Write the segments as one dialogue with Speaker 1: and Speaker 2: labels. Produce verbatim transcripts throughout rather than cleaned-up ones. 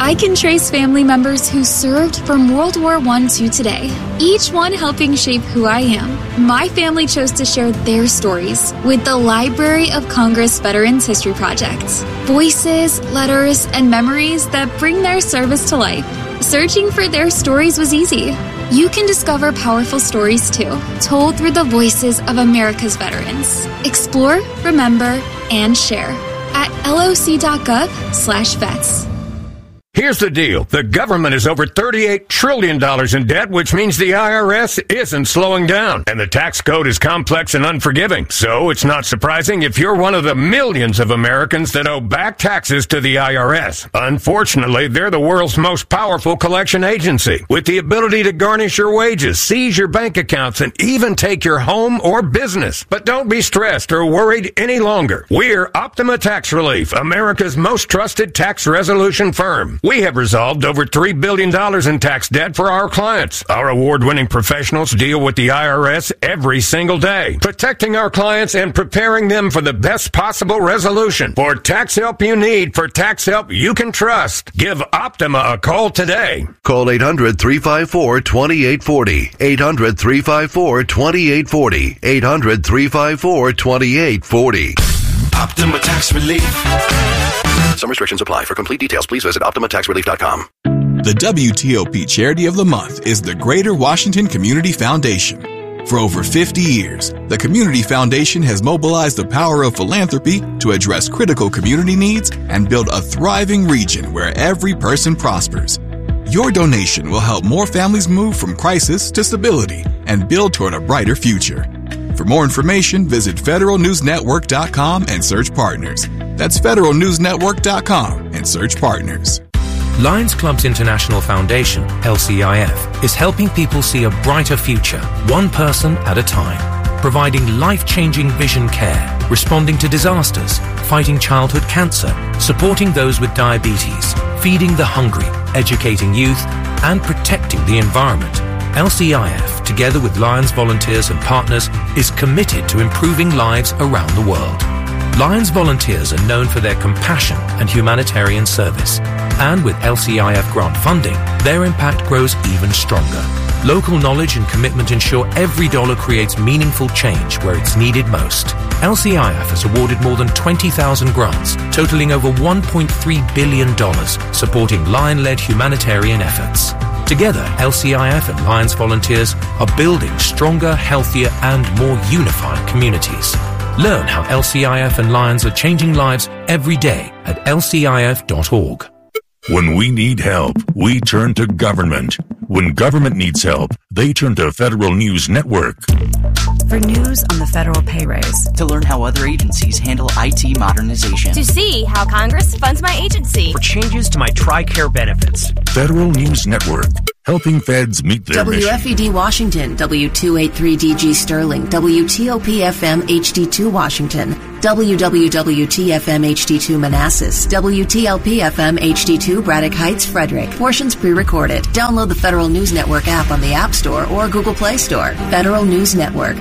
Speaker 1: I can trace family members who served from World War One to today, each one helping shape who I am. My family chose to share their stories with the Library of Congress Veterans History Project. Voices, letters, and memories that bring their service to life. Searching for their stories was easy. You can discover powerful stories too, told through the voices of America's veterans. Explore, remember, and share at loc.gov slash vets.
Speaker 2: Here's the deal. The government is over thirty-eight trillion dollars in debt, which means the I R S isn't slowing down. And the tax code is complex and unforgiving. So it's not surprising if you're one of the millions of Americans that owe back taxes to the I R S. Unfortunately, they're the world's most powerful collection agency, with the ability to garnish your wages, seize your bank accounts, and even take your home or business. But don't be stressed or worried any longer. We're Optima Tax Relief, America's most trusted tax resolution firm. We have resolved over three billion dollars in tax debt for our clients. Our award-winning professionals deal with the I R S every single day, protecting our clients and preparing them for the best possible resolution. For tax help you need, for tax help you can trust, give Optima a call today.
Speaker 3: Call eight hundred, three five four, two eight four zero, eight hundred, three five four, two eight four zero, eight hundred, three five four, two eight four zero.
Speaker 4: Optima Tax Relief.
Speaker 3: Some restrictions apply. For complete details, please visit optima tax relief dot com.
Speaker 5: The W T O P Charity of the Month is the Greater Washington Community Foundation. For over fifty years, the Community Foundation has mobilized the power of philanthropy to address critical community needs and build a thriving region where every person prospers. Your donation will help more families move from crisis to stability and build toward a brighter future. For more information, visit federal news network dot com and search partners. That's federal news network dot com and search partners.
Speaker 6: Lions Clubs International Foundation, L C I F, is helping people see a brighter future, one person at a time, providing life-changing vision care, responding to disasters, fighting childhood cancer, supporting those with diabetes, feeding the hungry, educating youth, and protecting the environment. L C I F, together with Lions volunteers and partners, is committed to improving lives around the world. Lions volunteers are known for their compassion and humanitarian service. And with L C I F grant funding, their impact grows even stronger. Local knowledge and commitment ensure every dollar creates meaningful change where it's needed most. L C I F has awarded more than twenty thousand grants, totaling over one point three billion dollars, supporting Lion-led humanitarian efforts. Together, L C I F and Lions volunteers are building stronger, healthier, and more unified communities. Learn how L C I F and Lions are changing lives every day at L C I F dot org.
Speaker 7: When we need help, we turn to government. When government needs help, they turn to Federal News Network.
Speaker 8: For news on the federal pay raise.
Speaker 9: To learn how other agencies handle I T modernization.
Speaker 10: To see how Congress funds my agency.
Speaker 11: For changes to my TRICARE benefits.
Speaker 7: Federal News Network, helping feds meet their
Speaker 12: W F E D
Speaker 7: mission.
Speaker 12: Washington, W two eighty-three D G Sterling, W T O P F M H D two Washington, W W W T F M H D two Manassas, W T L P F M H D two Braddock Heights, Frederick. Portions pre-recorded. Download the Federal News Network app on the App Store or Google Play Store. Federal News Network.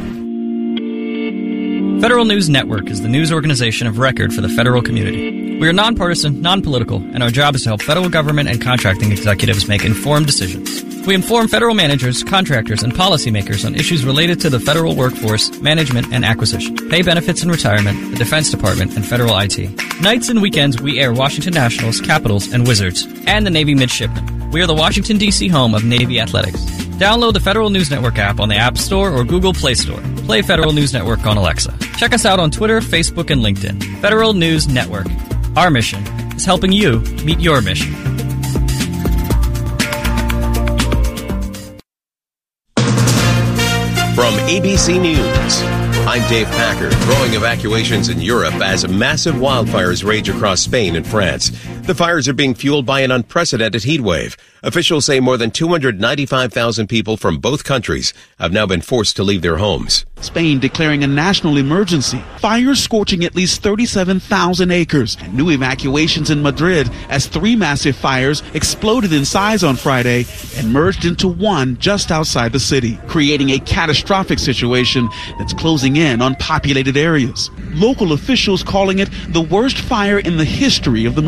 Speaker 13: Federal News Network is the news organization of record for the federal community. We are nonpartisan, non-political, and our job is to help federal government and contracting executives make informed decisions. We inform federal managers, contractors, and policymakers on issues related to the federal workforce, management, and acquisition, pay benefits and retirement, the Defense Department, and federal I T. Nights and weekends, we air Washington Nationals, Capitals, and Wizards, and the Navy Midshipmen. We are the Washington, D C home of Navy Athletics. Download the Federal News Network app on the App Store or Google Play Store. Play Federal News Network on Alexa. Check us out on Twitter, Facebook, and LinkedIn. Federal News Network. Our mission is helping you meet your mission.
Speaker 14: From A B C News, I'm Dave Packer. Growing evacuations in Europe as massive wildfires rage across Spain and France. The fires are being fueled by an unprecedented heat wave. Officials say more than two hundred ninety-five thousand people from both countries have now been forced to leave their homes.
Speaker 15: Spain declaring a national emergency. Fires scorching at least thirty-seven thousand acres. And new evacuations in Madrid as three massive fires exploded in size on Friday and merged into one just outside the city, creating a catastrophic situation that's closing in on populated areas. Local officials calling it the worst fire in the history of the Madrid region.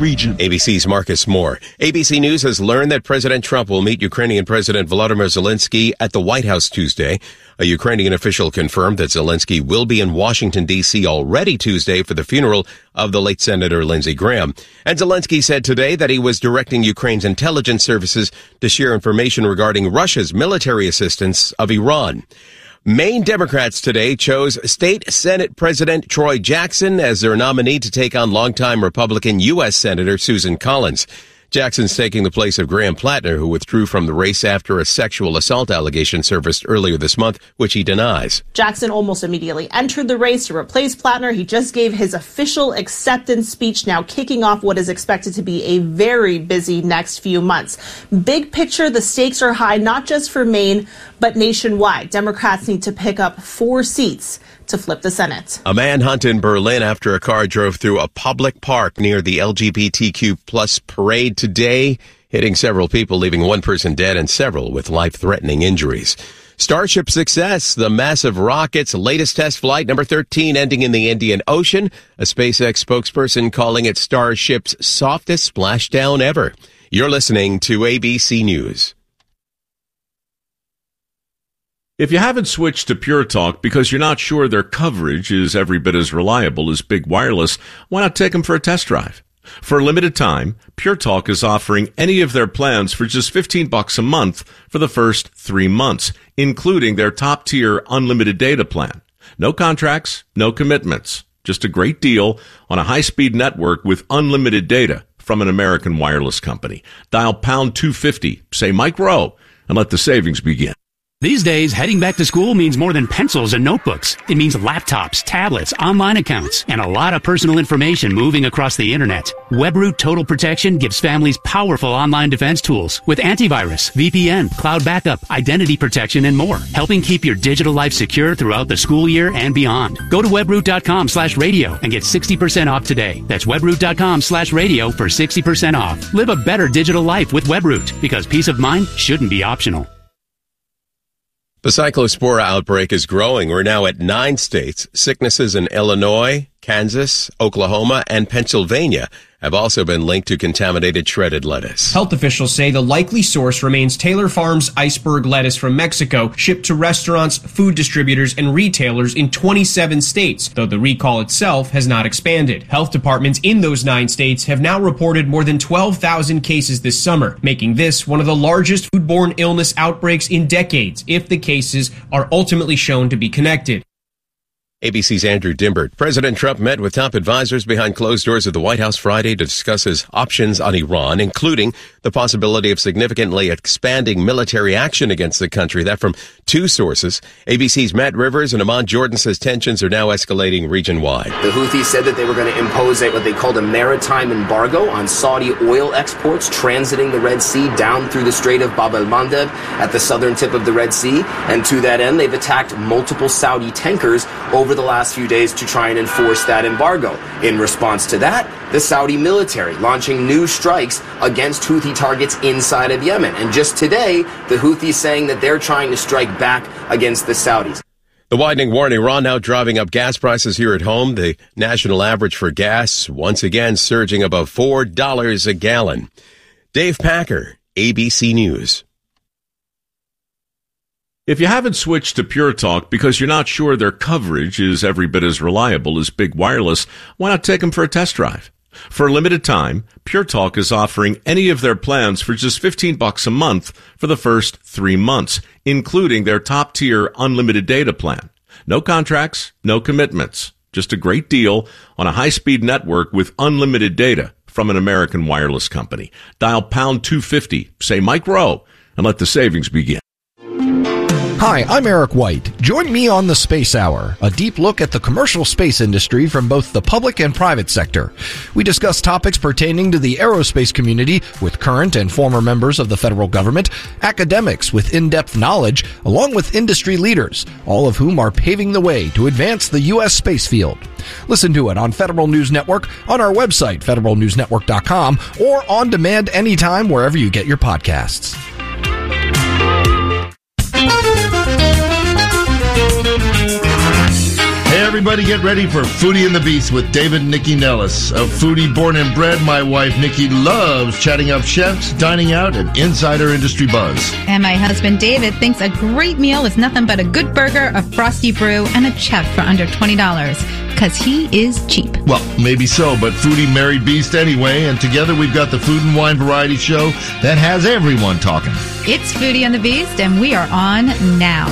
Speaker 15: region.
Speaker 14: A B C's Marcus Moore. A B C News has learned that President Trump will meet Ukrainian President Volodymyr Zelensky at the White House Tuesday. A Ukrainian official confirmed that Zelensky will be in Washington, D C already Tuesday for the funeral of the late Senator Lindsey Graham. And Zelensky said today that he was directing Ukraine's intelligence services to share information regarding Russia's military assistance of Iran. Maine Democrats today chose State Senate President Troy Jackson as their nominee to take on longtime Republican U S Senator Susan Collins. Jackson's taking the place of Graham Plattner, who withdrew from the race after a sexual assault allegation surfaced earlier this month, which he denies.
Speaker 16: Jackson almost immediately entered the race to replace Plattner. He just gave his official acceptance speech, now kicking off what is expected to be a very busy next few months. Big picture, the stakes are high, not just for Maine, but nationwide. Democrats need to pick up four seats to flip the Senate.
Speaker 14: A manhunt in Berlin after a car drove through a public park near the L G B T Q plus parade today, hitting several people, leaving one person dead and several with life-threatening injuries. Starship success, the massive rocket's latest test flight, number thirteen, ending in the Indian Ocean. A SpaceX spokesperson calling it Starship's softest splashdown ever. You're listening to A B C News.
Speaker 17: If you haven't switched to Pure Talk because you're not sure their coverage is every bit as reliable as Big Wireless, why not take them for a test drive? For a limited time, Pure Talk is offering any of their plans for just fifteen bucks a month for the first three months, including their top-tier unlimited data plan. No contracts, no commitments. Just a great deal on a high-speed network with unlimited data from an American wireless company. Dial pound two fifty, say Mike Rowe, and let the savings begin.
Speaker 18: These days, heading back to school means more than pencils and notebooks. It means laptops, tablets, online accounts, and a lot of personal information moving across the internet. WebRoot Total Protection gives families powerful online defense tools with antivirus, V P N, cloud backup, identity protection, and more, helping keep your digital life secure throughout the school year and beyond. Go to webroot.com slash radio and get sixty percent off today. That's webroot.com slash radio for sixty percent off. Live a better digital life with WebRoot, because peace of mind shouldn't be optional.
Speaker 14: The cyclospora outbreak is growing. We're now at nine states. Sicknesses in Illinois, Kansas, Oklahoma, and Pennsylvania have also been linked to contaminated shredded lettuce.
Speaker 19: Health officials say the likely source remains Taylor Farms iceberg lettuce from Mexico, shipped to restaurants, food distributors, and retailers in twenty-seven states, though the recall itself has not expanded. Health departments in those nine states have now reported more than twelve thousand cases this summer, making this one of the largest foodborne illness outbreaks in decades, if the cases are ultimately shown to be connected.
Speaker 14: A B C's Andrew Dimbert. President Trump met with top advisors behind closed doors at the White House Friday to discuss his options on Iran, including the possibility of significantly expanding military action against the country. That from two sources. A B C's Matt Rivers and Amon Jordan says tensions are now escalating region-wide.
Speaker 20: The Houthis said that they were going to impose a, what they called a maritime embargo on Saudi oil exports transiting the Red Sea down through the Strait of Bab el-Mandeb at the southern tip of the Red Sea. And to that end, they've attacked multiple Saudi tankers over the last few days to try and enforce that embargo. In response to that, the Saudi military launching new strikes against Houthi targets inside of Yemen. And just today, the Houthis saying that they're trying to strike back against the Saudis.
Speaker 14: The widening war in Iran now driving up gas prices here at home. The national average for gas once again surging above four dollars a gallon. Dave Packer, A B C News.
Speaker 17: If you haven't switched to Pure Talk because you're not sure their coverage is every bit as reliable as Big Wireless, why not take them for a test drive? For a limited time, Pure Talk is offering any of their plans for just fifteen bucks a month for the first three months, including their top-tier unlimited data plan. No contracts, no commitments. Just a great deal on a high-speed network with unlimited data from an American wireless company. Dial pound two fifty, say Mike Rowe, and let the savings begin.
Speaker 21: Hi, I'm Eric White. Join me on the Space Hour, a deep look at the commercial space industry from both the public and private sector. We discuss topics pertaining to the aerospace community with current and former members of the federal government, academics with in-depth knowledge, along with industry leaders, all of whom are paving the way to advance the U S space field. Listen to it on Federal News Network, on our website, federal news network dot com, or on demand anytime wherever you get your podcasts.
Speaker 22: Hey
Speaker 1: everybody, get ready for Foodie and the Beast with David and Nikki Nellis. A foodie born and bred, my wife Nikki loves chatting up chefs, dining out, and insider industry buzz.
Speaker 22: And my husband David thinks a great meal is nothing but a good burger, a frosty brew, and a check for under twenty dollars. Because he is cheap.
Speaker 1: Well, maybe so, but foodie married beast anyway, and together we've got the Food and Wine Variety Show that has everyone talking.
Speaker 22: It's Foodie and the Beast, and we are on now.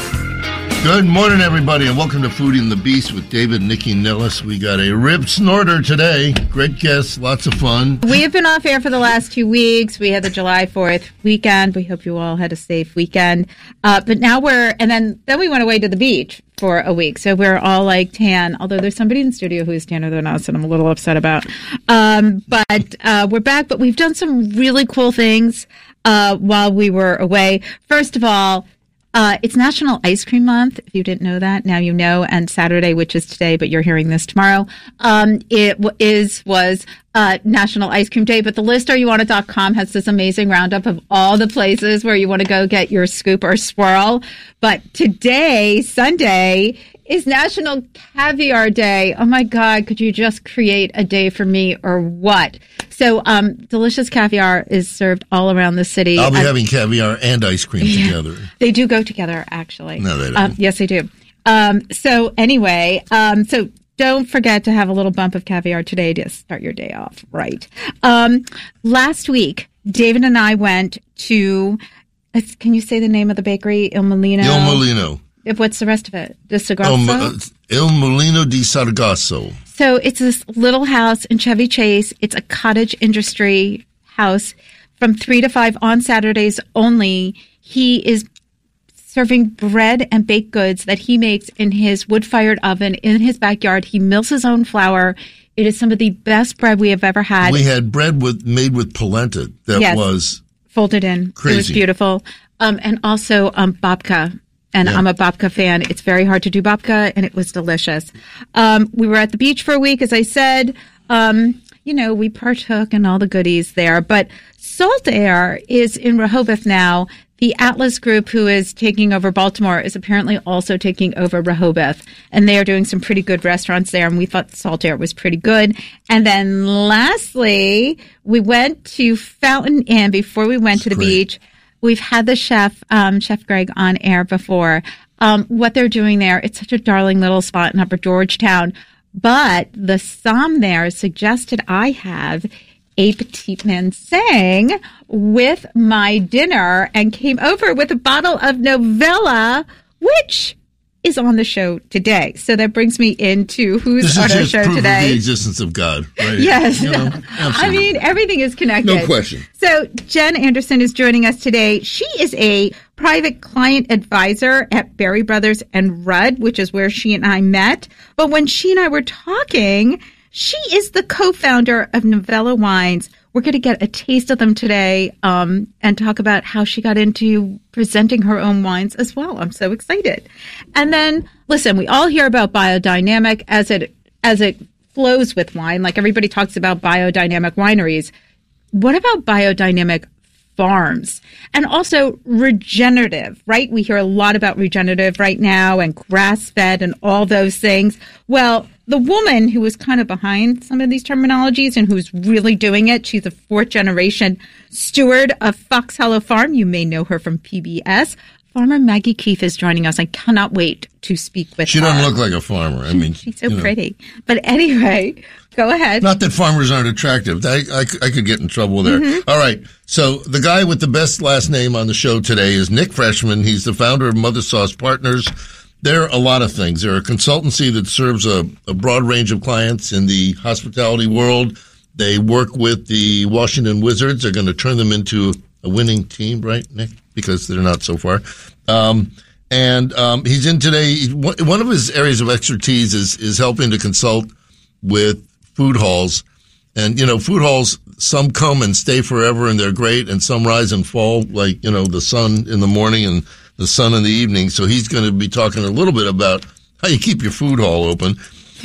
Speaker 1: Good morning, everybody, and welcome to Foodie and the Beast with David and Nikki Nellis. We got a rib snorter today. Great guests, lots of fun.
Speaker 22: We have been off air for the last two weeks. We had the July fourth weekend. We hope you all had a safe weekend. Uh, but now we're, and then, then we went away to the beach for a week. So we're all like tan, although there's somebody in the studio who is tanner than us, and I'm a little upset about. Um, but uh, we're back, but we've done some really cool things uh, while we were away. First of all, Uh, it's National Ice Cream Month. If you didn't know that, now you know. And Saturday, which is today, but you're hearing this tomorrow, um, it w- is was uh, National Ice Cream Day. But the list are you want it dot com has this amazing roundup of all the places where you want to go get your scoop or swirl. But today, Sunday, is National Caviar Day. Oh my God, could you just create a day for me or what? So, um, delicious caviar is served all around the city.
Speaker 1: I'll be
Speaker 22: I,
Speaker 1: having caviar and ice cream
Speaker 22: yeah,
Speaker 1: together.
Speaker 22: They do go together, actually.
Speaker 1: No, they don't.
Speaker 22: Um, yes, they do. Um, so anyway, um, so don't forget to have a little bump of caviar today to start your day off right. Um, last week, David and I went to, uh, can you say the name of the bakery? Il Molino?
Speaker 1: Il Molino.
Speaker 22: What's the rest of it? The Sargasso?
Speaker 1: Um, Il Molino di Sargasso.
Speaker 22: So it's this little house in Chevy Chase. It's a cottage industry house from three to five on Saturdays only. He is serving bread and baked goods that he makes in his wood-fired oven in his backyard. He mills his own flour. It is some of the best bread we have ever had.
Speaker 1: We had bread with made with polenta that
Speaker 22: yes,
Speaker 1: was
Speaker 22: folded in.
Speaker 1: Crazy.
Speaker 22: It was beautiful. Um, and also um, babka. And
Speaker 1: yeah.
Speaker 22: I'm a babka fan. It's very hard to do babka, and it was delicious. Um, we were at the beach for a week, as I said. Um, you know, we partook in all the goodies there. But Salt Air is in Rehoboth now. The Atlas Group, who is taking over Baltimore, is apparently also taking over Rehoboth. And they are doing some pretty good restaurants there, and we thought Salt Air was pretty good. And then lastly, we went to Fountain Inn before we went to the
Speaker 1: Great.
Speaker 22: beach. We've had the chef, um, Chef Greg, on air before. Um, what they're doing there, it's such a darling little spot in Upper Georgetown. But the Somm there suggested I have a petit manseng with my dinner and came over with a bottle of Novella, which is on the show today. So that brings me into who's
Speaker 1: this
Speaker 22: on
Speaker 1: is
Speaker 22: our
Speaker 1: just
Speaker 22: show
Speaker 1: proof
Speaker 22: today.
Speaker 1: Of the existence of God, right?
Speaker 22: Yes.
Speaker 1: You know,
Speaker 22: I mean, everything is connected.
Speaker 1: No question.
Speaker 22: So Jen Anderson is joining us today. She is a private client advisor at Berry Brothers and Rudd, which is where she and I met. But when she and I were talking, she is the co-founder of Novella Wines. We're going to get a taste of them today um, and talk about how she got into presenting her own wines as well. I'm so excited. And then, listen, we all hear about biodynamic as it as it flows with wine. Like everybody talks about biodynamic wineries. What about biodynamic farms? And also regenerative, right? We hear a lot about regenerative right now and grass-fed and all those things. Well, the woman who was kind of behind some of these terminologies and who's really doing it, she's a fourth generation steward of Fox Hollow Farm. You may know her from P B S. Farmer Maggie Keefe is joining us. I cannot wait to speak with
Speaker 1: she
Speaker 22: her.
Speaker 1: She doesn't look like a farmer. I mean,
Speaker 22: she's so pretty. Know. But anyway, go ahead.
Speaker 1: Not that farmers aren't attractive. I, I, I could get in trouble there. Mm-hmm. All right. So the guy with the best last name on the show today is Nick Freshman. He's the founder of Mother Sauce Partners. They're a lot of things. They're a consultancy that serves a, a broad range of clients in the hospitality world. They work with the Washington Wizards. They're going to turn them into a winning team, right, Nick? Because they're not so far. Um, and um, he's in today. One of his areas of expertise is, is helping to consult with food halls. And, you know, food halls, some come and stay forever and they're great, and some rise and fall, like, you know, the sun in the morning and the sun in the evening. So he's going to be talking a little bit about how you keep your food hall open.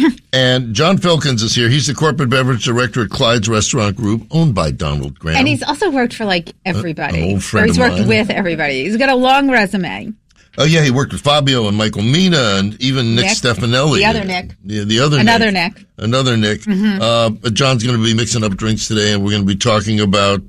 Speaker 1: And John Filkins is here. He's the corporate beverage director at Clyde's Restaurant Group, owned by Donald Graham.
Speaker 22: And he's also worked for, like, everybody.
Speaker 1: Uh, an old friend
Speaker 22: or he's
Speaker 1: of
Speaker 22: worked
Speaker 1: mine.
Speaker 22: with everybody. He's got a long resume.
Speaker 1: Oh, yeah, he worked with Fabio and Michael Mina and even Nick,
Speaker 22: Nick
Speaker 1: Stefanelli.
Speaker 22: The other Nick.
Speaker 1: The, the other
Speaker 22: Another
Speaker 1: Nick.
Speaker 22: Nick.
Speaker 1: Another Nick.
Speaker 22: Mm-hmm.
Speaker 1: Uh, but John's going to be mixing up drinks today, and we're going to be talking about,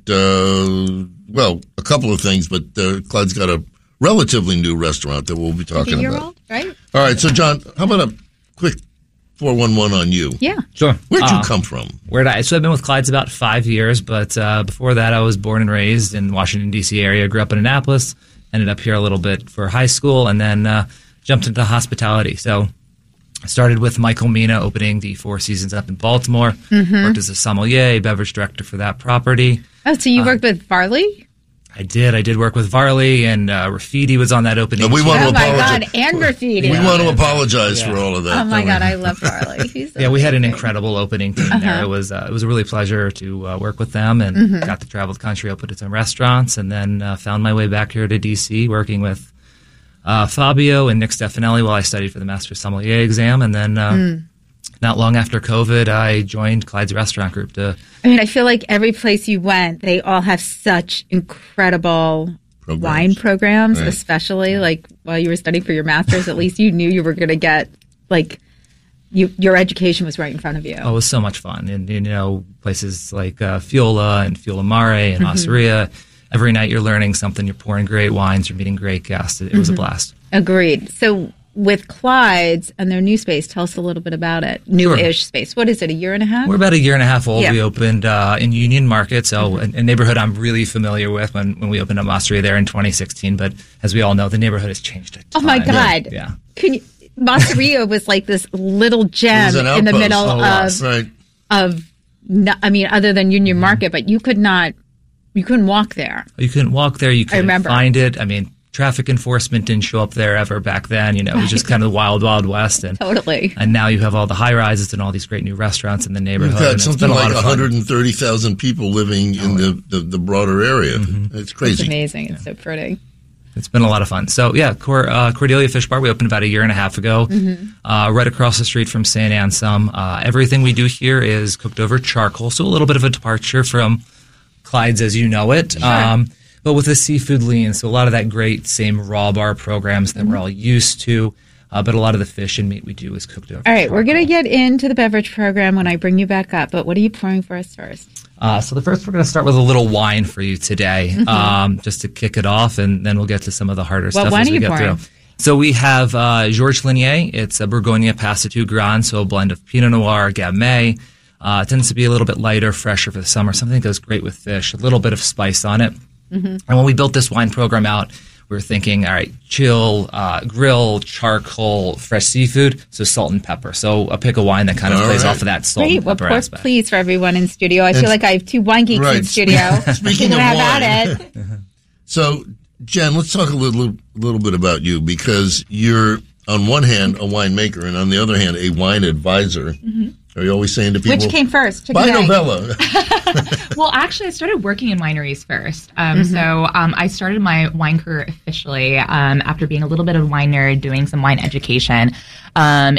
Speaker 1: uh, well, a couple of things, but uh, Clyde's got a relatively new restaurant that we'll be talking
Speaker 22: year
Speaker 1: about.
Speaker 22: Old, right?
Speaker 1: All right, so, John, how about a quick four one one on you?
Speaker 22: Yeah.
Speaker 2: Sure.
Speaker 1: Where'd you
Speaker 2: uh,
Speaker 1: come from?
Speaker 2: Where'd I? So I've been with Clyde's about five years, but uh, before that, I was born and raised in Washington, D C area. Grew up in Annapolis, ended up here a little bit for high school, and then uh, jumped into hospitality. So I started with Michael Mina, opening the Four Seasons up in Baltimore.
Speaker 22: Mhm.
Speaker 2: Worked as a sommelier, beverage director for that property.
Speaker 22: Oh, so you
Speaker 2: Uh,
Speaker 22: worked with Farley?
Speaker 2: I did. I did work with Varley, and uh, Rafidi was on that opening.
Speaker 1: And we want to
Speaker 22: Oh my
Speaker 1: apologize.
Speaker 22: God, and Rafidi.
Speaker 1: We want to apologize
Speaker 2: Yeah.
Speaker 1: for all of that.
Speaker 22: Oh my
Speaker 1: don't
Speaker 22: God,
Speaker 1: we?
Speaker 22: I love Farley. He's so
Speaker 2: Yeah, we had an
Speaker 22: amazing.
Speaker 2: incredible opening team there.
Speaker 22: Uh-huh.
Speaker 2: It was uh, it was a really pleasure to uh, work with them, and
Speaker 22: Mhm.
Speaker 2: got to travel the country, opened its own restaurants, and then uh, found my way back here to D C, working with uh, Fabio and Nick Stefanelli while I studied for the Master Sommelier exam, and then uh,
Speaker 22: Mm.
Speaker 2: not long after COVID, I joined Clyde's Restaurant Group to.
Speaker 22: I mean, I feel like every place you went, they all have such incredible
Speaker 1: Programs.
Speaker 22: wine programs,
Speaker 1: Right.
Speaker 22: especially like while you were studying for your master's, at least you knew you were going to get like you, your education was right in front of you.
Speaker 2: Oh, it was so much fun, and you know places like uh, Fiola and Fiola Mare and
Speaker 22: Mhm.
Speaker 2: Osteria. Every night you're learning something. You're pouring great wines. You're meeting great guests. It, it was a
Speaker 22: Mhm.
Speaker 2: blast.
Speaker 22: Agreed. So with Clyde's and their new space, tell us a little bit about it. New-ish space. What is it, a year and a half?
Speaker 2: We're about a year and a half old.
Speaker 22: Yeah.
Speaker 2: We opened uh, in Union Market, so a, a neighborhood I'm really familiar with when, when we opened up Osteria there in twenty sixteen. But as we all know, the neighborhood has changed a
Speaker 22: Oh
Speaker 2: ton.
Speaker 22: my God.
Speaker 2: Yeah.
Speaker 22: Can you, Masseria was like this little gem
Speaker 1: It was an
Speaker 22: in the
Speaker 1: outpost.
Speaker 22: middle
Speaker 1: Oh,
Speaker 22: of,
Speaker 1: right.
Speaker 22: of, no, I mean, other than Union Market, but you could not, you couldn't walk there.
Speaker 2: You couldn't walk there. You couldn't
Speaker 22: remember.
Speaker 2: find it. I mean, traffic enforcement didn't show up there ever back then. You know, it was just kind of the wild, wild west. And
Speaker 22: Totally.
Speaker 2: and now you have all the high rises and all these great new restaurants in the neighborhood.
Speaker 1: We've
Speaker 2: and
Speaker 1: got
Speaker 2: it's
Speaker 1: something
Speaker 2: been a lot
Speaker 1: like
Speaker 2: of fun.
Speaker 1: one hundred thirty thousand people living in the, the, the broader area. It's
Speaker 22: It's
Speaker 1: crazy.
Speaker 22: amazing. It's so pretty.
Speaker 2: It's been a lot of fun. So yeah, Cor- uh, Cordelia Fish Bar, we opened about a year and a half ago,
Speaker 22: Mhm.
Speaker 2: uh, right across the street from Saint Anselm. Uh, everything we do here is cooked over charcoal, so a little bit of a departure from Clyde's as you know it.
Speaker 22: Sure.
Speaker 2: Um, but with a seafood lean, so a lot of that great same raw bar programs that we're all used to, uh, but a lot of the fish and meat we do is cooked over.
Speaker 22: All right, we're going to get into the beverage program when I bring you back up, but what are you pouring for us first?
Speaker 2: Uh, so the first, we're going to start with a little wine for you today,
Speaker 22: Mhm.
Speaker 2: um, just to kick it off, and then we'll get to some of the harder
Speaker 22: What
Speaker 2: stuff
Speaker 22: wine
Speaker 2: as
Speaker 22: are
Speaker 2: we
Speaker 22: you
Speaker 2: get
Speaker 22: pouring?
Speaker 2: through. So we have uh, Georges Lignier. It's a Bourgogne Passatu Grand, so a blend of Pinot Noir, Gamay. Uh, it tends to be a little bit lighter, fresher for the summer. Something that goes great with fish. A little bit of spice on it.
Speaker 22: Mm-hmm.
Speaker 2: And when we built this wine program out, we were thinking, all right, chill, uh, grill, charcoal, fresh seafood, so salt and pepper. So a pick of wine that kind of
Speaker 1: All
Speaker 2: plays
Speaker 1: right.
Speaker 2: off of that salt
Speaker 22: Great.
Speaker 2: and
Speaker 22: Well,
Speaker 2: pepper
Speaker 22: pour
Speaker 2: aspect.
Speaker 22: please for everyone in studio. I
Speaker 1: And-
Speaker 22: feel like I have two wine geeks
Speaker 1: Right.
Speaker 22: in studio.
Speaker 1: Speaking
Speaker 22: We're
Speaker 1: of
Speaker 22: gonna
Speaker 1: wine.
Speaker 22: have at it.
Speaker 1: So, Jen, let's talk a little, little bit about you because you're, on one hand, a winemaker, and on the other hand, a wine advisor.
Speaker 4: Mhm.
Speaker 1: Are you always saying to people,
Speaker 4: Which came first?
Speaker 1: buy
Speaker 4: Chicken egg.
Speaker 1: Novella?
Speaker 4: Well, actually, I started working in wineries first. Um,
Speaker 22: Mm-hmm.
Speaker 1: Mhm.
Speaker 4: So um, I started my wine career officially um, after being a little bit of a wine nerd, doing some wine education. Um,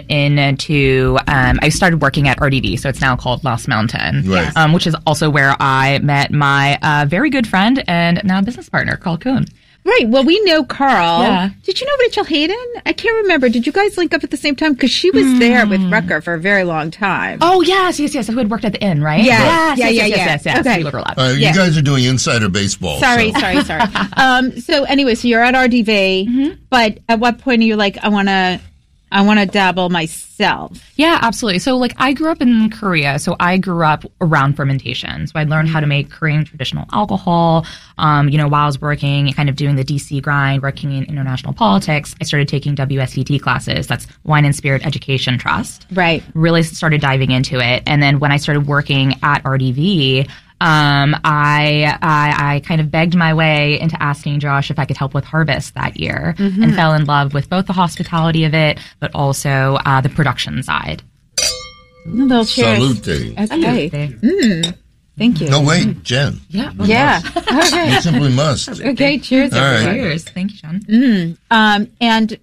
Speaker 4: into um, I started working at R D V, so it's now called Lost Mountain,
Speaker 22: Right.
Speaker 4: um, which is also where I met my uh, very good friend and now business partner, Carl Kuhn.
Speaker 22: Right. Well, we know Carl.
Speaker 4: Yeah.
Speaker 22: Did you know Rachel Hayden? I can't remember. Did you guys link up at the same time? Because she was there with Rucker for a very long time.
Speaker 4: Oh yes, yes, yes. Who had worked at the inn, right?
Speaker 22: Yeah.
Speaker 4: Yes,
Speaker 22: Yeah,
Speaker 4: yes,
Speaker 22: yeah,
Speaker 4: yes,
Speaker 22: yeah.
Speaker 4: yes, yes,
Speaker 22: Okay.
Speaker 4: We overlap.
Speaker 1: Uh,
Speaker 22: Yeah.
Speaker 1: You guys are doing insider baseball.
Speaker 22: Sorry,
Speaker 1: so-
Speaker 22: sorry, sorry. um, so anyway, so you're at R D V,
Speaker 4: Mm-hmm.
Speaker 22: but at what point are you like, I want to, I want to dabble myself?
Speaker 4: Yeah, absolutely. So, like, I grew up in Korea, so I grew up around fermentation. So, I learned how to make Korean traditional alcohol. Um, you know, while I was working, kind of doing the D C grind, working in international politics, I started taking W S E T classes. That's Wine and Spirit Education Trust.
Speaker 22: Right.
Speaker 4: Really started diving into it, and then when I started working at R D V. Um, I, I I kind of begged my way into asking Josh if I could help with Harvest that year,
Speaker 22: Mhm.
Speaker 4: and fell in love with both the hospitality of it, but also uh, the production side.
Speaker 22: A little cheers.
Speaker 1: Salute.
Speaker 22: Okay. Mm, thank you.
Speaker 1: No, wait, Jen.
Speaker 4: Yeah.
Speaker 22: Yeah. Okay.
Speaker 1: You simply must.
Speaker 22: Okay. Cheers.
Speaker 1: All right.
Speaker 22: everyone.
Speaker 4: Cheers. Thank you, Sean.
Speaker 22: Mm. Um, and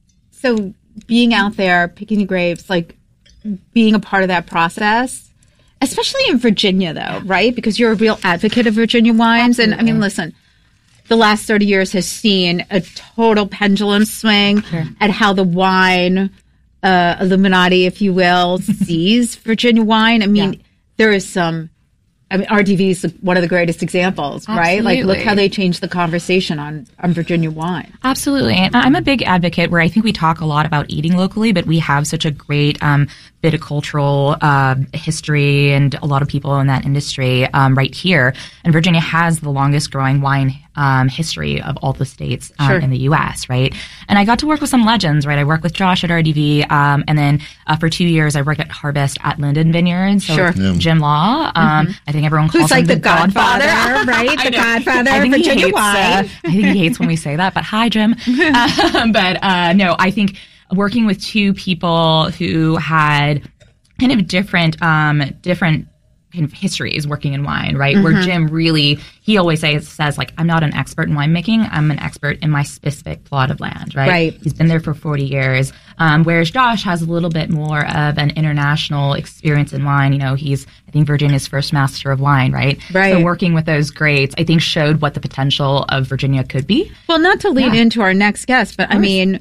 Speaker 22: so being out there, picking the grapes, like being a part of that process, especially in Virginia though, right? Because you're a real advocate of Virginia wines. And I mean, listen, the last thirty years has seen a total pendulum swing sure. at how the wine uh, Illuminati, if you will, sees Virginia wine. I mean, yeah. there is some... I mean, R D V is one of the greatest examples,
Speaker 4: Absolutely.
Speaker 22: right? Like, look how they changed the conversation on, on Virginia wine.
Speaker 4: Absolutely. And I'm a big advocate where I think we talk a lot about eating locally, but we have such a great um, viticultural uh, history and a lot of people in that industry um, right here. And Virginia has the longest growing wine um, history of all the states um,
Speaker 22: sure.
Speaker 4: in the U S, right? And I got to work with some legends, right? I worked with Josh at R D V, um, and then uh, for two years I worked at Harvest at Linden Vineyards. So
Speaker 22: sure.
Speaker 4: yeah. Jim Law, um, mm-hmm. I think everyone calls
Speaker 22: Who's
Speaker 4: him
Speaker 22: like
Speaker 4: the,
Speaker 22: the Godfather,
Speaker 4: Godfather.
Speaker 22: right? The Godfather
Speaker 4: of
Speaker 22: Virginia
Speaker 4: hates,
Speaker 22: wine.
Speaker 4: Uh, I think he hates when we say that, but hi, Jim. uh, but uh, no, I think working with two people who had kind of different, um, different kind of histories working in wine, right? Mm-hmm. Where Jim really, he always says, says like, I'm not an expert in winemaking. I'm an expert in my specific plot of land, right?
Speaker 22: Right.
Speaker 4: He's been there for forty years. Um, whereas Josh has a little bit more of an international experience in wine. You know, he's, I think, Virginia's first master of wine, right?
Speaker 22: Right.
Speaker 4: So working with those greats, I think, showed what the potential of Virginia could be.
Speaker 22: Well, not to lead
Speaker 4: yeah.
Speaker 22: into our next guest, but I mean,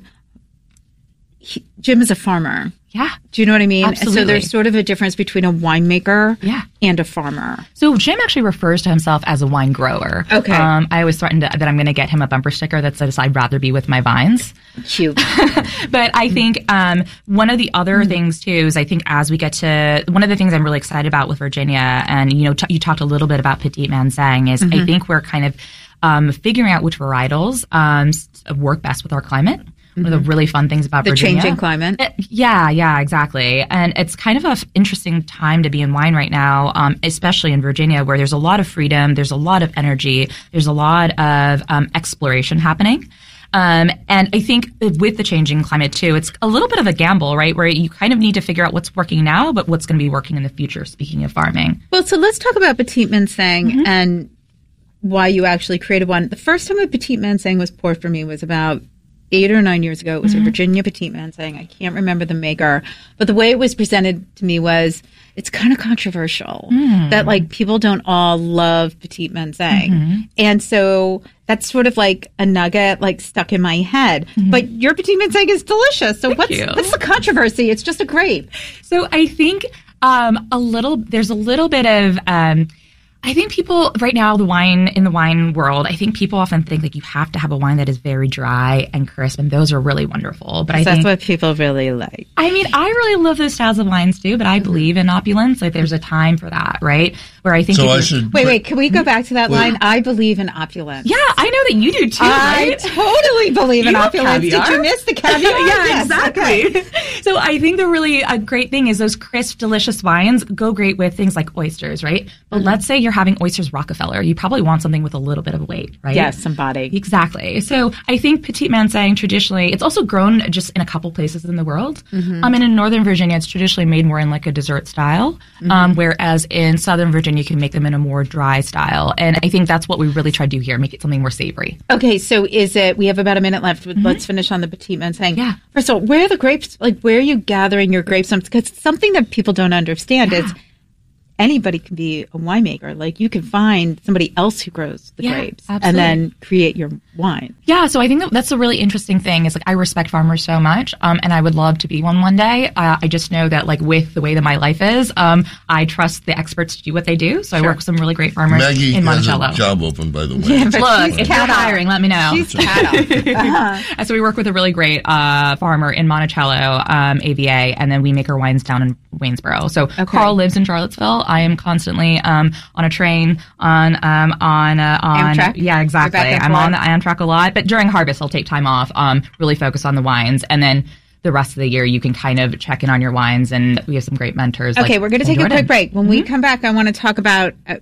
Speaker 22: he, Jim is a farmer.
Speaker 4: Yeah.
Speaker 22: Do you know what I mean?
Speaker 4: Absolutely.
Speaker 22: So there's sort of a difference between a winemaker
Speaker 4: yeah.
Speaker 22: and a farmer.
Speaker 4: So Jim actually refers to himself as a wine grower.
Speaker 22: Okay.
Speaker 4: Um, I always threatened that I'm going to get him a bumper sticker that says, I'd rather be with my vines.
Speaker 22: Cute.
Speaker 4: But I think um, one of the other mm. things, too, is I think as we get to, one of the things I'm really excited about with Virginia, and, you know, t- you talked a little bit about Petit Manseng, is mm-hmm. I think we're kind of um, figuring out which varietals um, work best with our climate. One of the really fun things about
Speaker 22: the
Speaker 4: Virginia.
Speaker 22: changing climate.
Speaker 4: Uh, yeah, yeah, exactly. And it's kind of an f- interesting time to be in wine right now, um, especially in Virginia, where there's a lot of freedom, there's a lot of energy, there's a lot of um, exploration happening. Um, and I think with the changing climate, too, it's a little bit of a gamble, right, where you kind of need to figure out what's working now, but what's going to be working in the future, speaking of farming.
Speaker 22: Well, so let's talk about Petit Manseng mm-hmm. and why you actually created one. The first time a Petit Manseng was poured for me was about eight or nine years ago. It was mm-hmm. a Virginia Petit Manseng. I can't remember the maker, but the way it was presented to me was it's kind of controversial mm. that like people don't all love Petit Manseng. Mm-hmm. And so that's sort of like a nugget like stuck in my head. Mm-hmm. But your Petit Manseng is delicious. So
Speaker 4: Thank
Speaker 22: what's
Speaker 4: you.
Speaker 22: what's the controversy? It's just a grape.
Speaker 4: So I think um, a little there's a little bit of um, I think people right now, the wine in the wine world, I think people often think like you have to have a wine that is very dry and crisp, and those are really wonderful. But I
Speaker 22: that's
Speaker 4: think
Speaker 22: what people really like.
Speaker 4: I mean, I really love those styles of wines too, but I believe in opulence. Like there's a time for that, right? Where I think
Speaker 1: so I should
Speaker 22: wait, wait. Can we go back to that
Speaker 1: wait.
Speaker 22: line? I believe in opulence.
Speaker 4: Yeah, I know that you do too.
Speaker 22: I
Speaker 4: right?
Speaker 22: totally believe
Speaker 4: you
Speaker 22: in opulence.
Speaker 4: Caviar?
Speaker 22: Did you miss the caviar?
Speaker 4: yeah,
Speaker 22: yes,
Speaker 4: exactly.
Speaker 22: Okay.
Speaker 4: So I think the really a great thing is those crisp, delicious wines go great with things like oysters, right? But mm-hmm. let's say you're having oysters Rockefeller, you probably want something with a little bit of weight, right?
Speaker 22: Yes, some body.
Speaker 4: Exactly. So I think Petit Manseng traditionally, it's also grown just in a couple places in the world. Mm-hmm. Um, and in Northern Virginia, it's traditionally made more in like a dessert style, mm-hmm. um, whereas in Southern Virginia, you can make them in a more dry style. And I think that's what we really try to do here, make it something more savory.
Speaker 22: Okay, so is it, we have about a minute left. Mm-hmm. Let's finish on the Petit Manseng.
Speaker 4: Yeah.
Speaker 22: First of all, where are the grapes, like where are you gathering your grapes? Because something that people don't understand yeah. is anybody can be a winemaker. Like you can find somebody else who grows the
Speaker 4: yeah,
Speaker 22: grapes
Speaker 4: absolutely.
Speaker 22: and then create your wine.
Speaker 4: Yeah, so I think that that's a really interesting thing. Is like I respect farmers so much, um, and I would love to be one one day. Uh, I just know that like with the way that my life is, um, I trust the experts to do what they do. So sure. I work with some really great farmers
Speaker 1: Maggie
Speaker 4: in Monticello.
Speaker 1: has a job open, by the way.
Speaker 22: Yeah, but
Speaker 4: Look, if you're hiring, let me know.
Speaker 22: She's uh-huh.
Speaker 4: So we work with a really great uh, farmer in Monticello, um, A V A, and then we make our wines down in Waynesboro. So okay. Carl lives in Charlottesville. I am constantly um, on a train, on um, on uh, on
Speaker 22: Amtrak.
Speaker 4: Yeah, exactly. I'm
Speaker 22: forth.
Speaker 4: on the Amtrak a lot, but during harvest, I'll take time off, um, really focus on the wines, and then the rest of the year, you can kind of check in on your wines, and we have some great mentors.
Speaker 22: Okay,
Speaker 4: like
Speaker 22: we're going to take
Speaker 4: Jordan.
Speaker 22: a quick break. When
Speaker 4: mm-hmm.
Speaker 22: we come back, I want to talk about uh,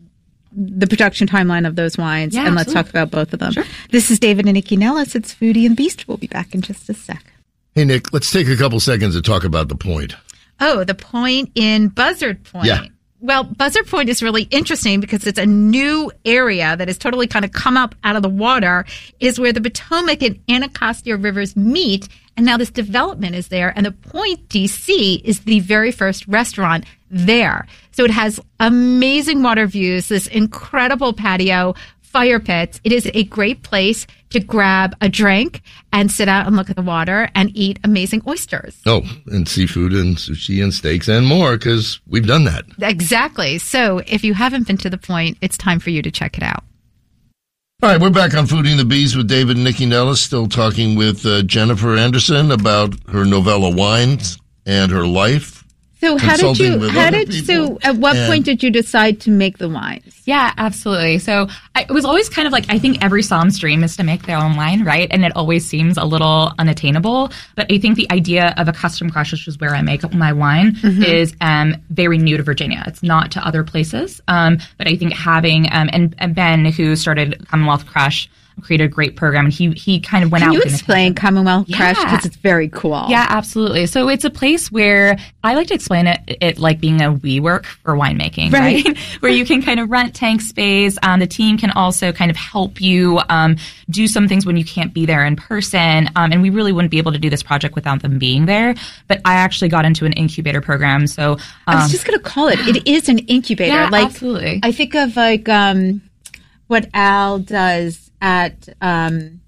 Speaker 22: the production timeline of those wines,
Speaker 4: yeah,
Speaker 22: and
Speaker 4: absolutely.
Speaker 22: let's talk about both of them.
Speaker 4: Sure.
Speaker 22: This is David and Nikki Nellis. It's Foodie and Beast. We'll be back in just a sec.
Speaker 1: Hey, Nick, let's take a couple seconds to talk about the Point.
Speaker 22: Oh, the Point in Buzzard Point.
Speaker 1: Yeah.
Speaker 22: Well, Buzzard Point is really interesting because it's a new area that has totally kind of come up out of the water, is where the Potomac and Anacostia rivers meet. And now this development is there. And the Point D C is the very first restaurant there. So it has amazing water views, this incredible patio, fire pits. It is a great place to grab a drink and sit out and look at the water and eat amazing oysters.
Speaker 1: Oh, and seafood and sushi and steaks and more, because we've done that.
Speaker 22: Exactly. So if you haven't been to the Point, it's time for you to check it out.
Speaker 1: All right, we're back on Fooding the Bees with David and Nikki Nellis, still talking with uh, Jennifer Anderson about her novella Wines and her life.
Speaker 22: So how did you, how did, so at what
Speaker 1: and,
Speaker 22: point did you decide to make the wines?
Speaker 4: Yeah, absolutely. So I, it was always kind of like, I think every som's dream is to make their own wine, right? And it always seems a little unattainable. But I think the idea of a custom crush, which is where I make my wine, mm-hmm. is um, very new to Virginia. It's not to other places. Um, but I think having, um, and, and Ben, who started Commonwealth Crush, created a great program, and he he kind of went
Speaker 22: Can
Speaker 4: out.
Speaker 22: Can you
Speaker 4: with
Speaker 22: explain Commonwealth
Speaker 4: yeah.
Speaker 22: Crush, because it's very cool?
Speaker 4: Yeah, absolutely. So it's a place where I like to explain it, it like being a WeWork for winemaking, right? right? Where you can kind of rent tank space. Um, the team can also kind of help you um, do some things when you can't be there in person. Um, and we really wouldn't be able to do this project without them being there. But I actually got into an incubator program. So um,
Speaker 22: I was just going to call it. It is an incubator.
Speaker 4: Yeah,
Speaker 22: like,
Speaker 4: absolutely.
Speaker 22: I think of like um, what Al does at um,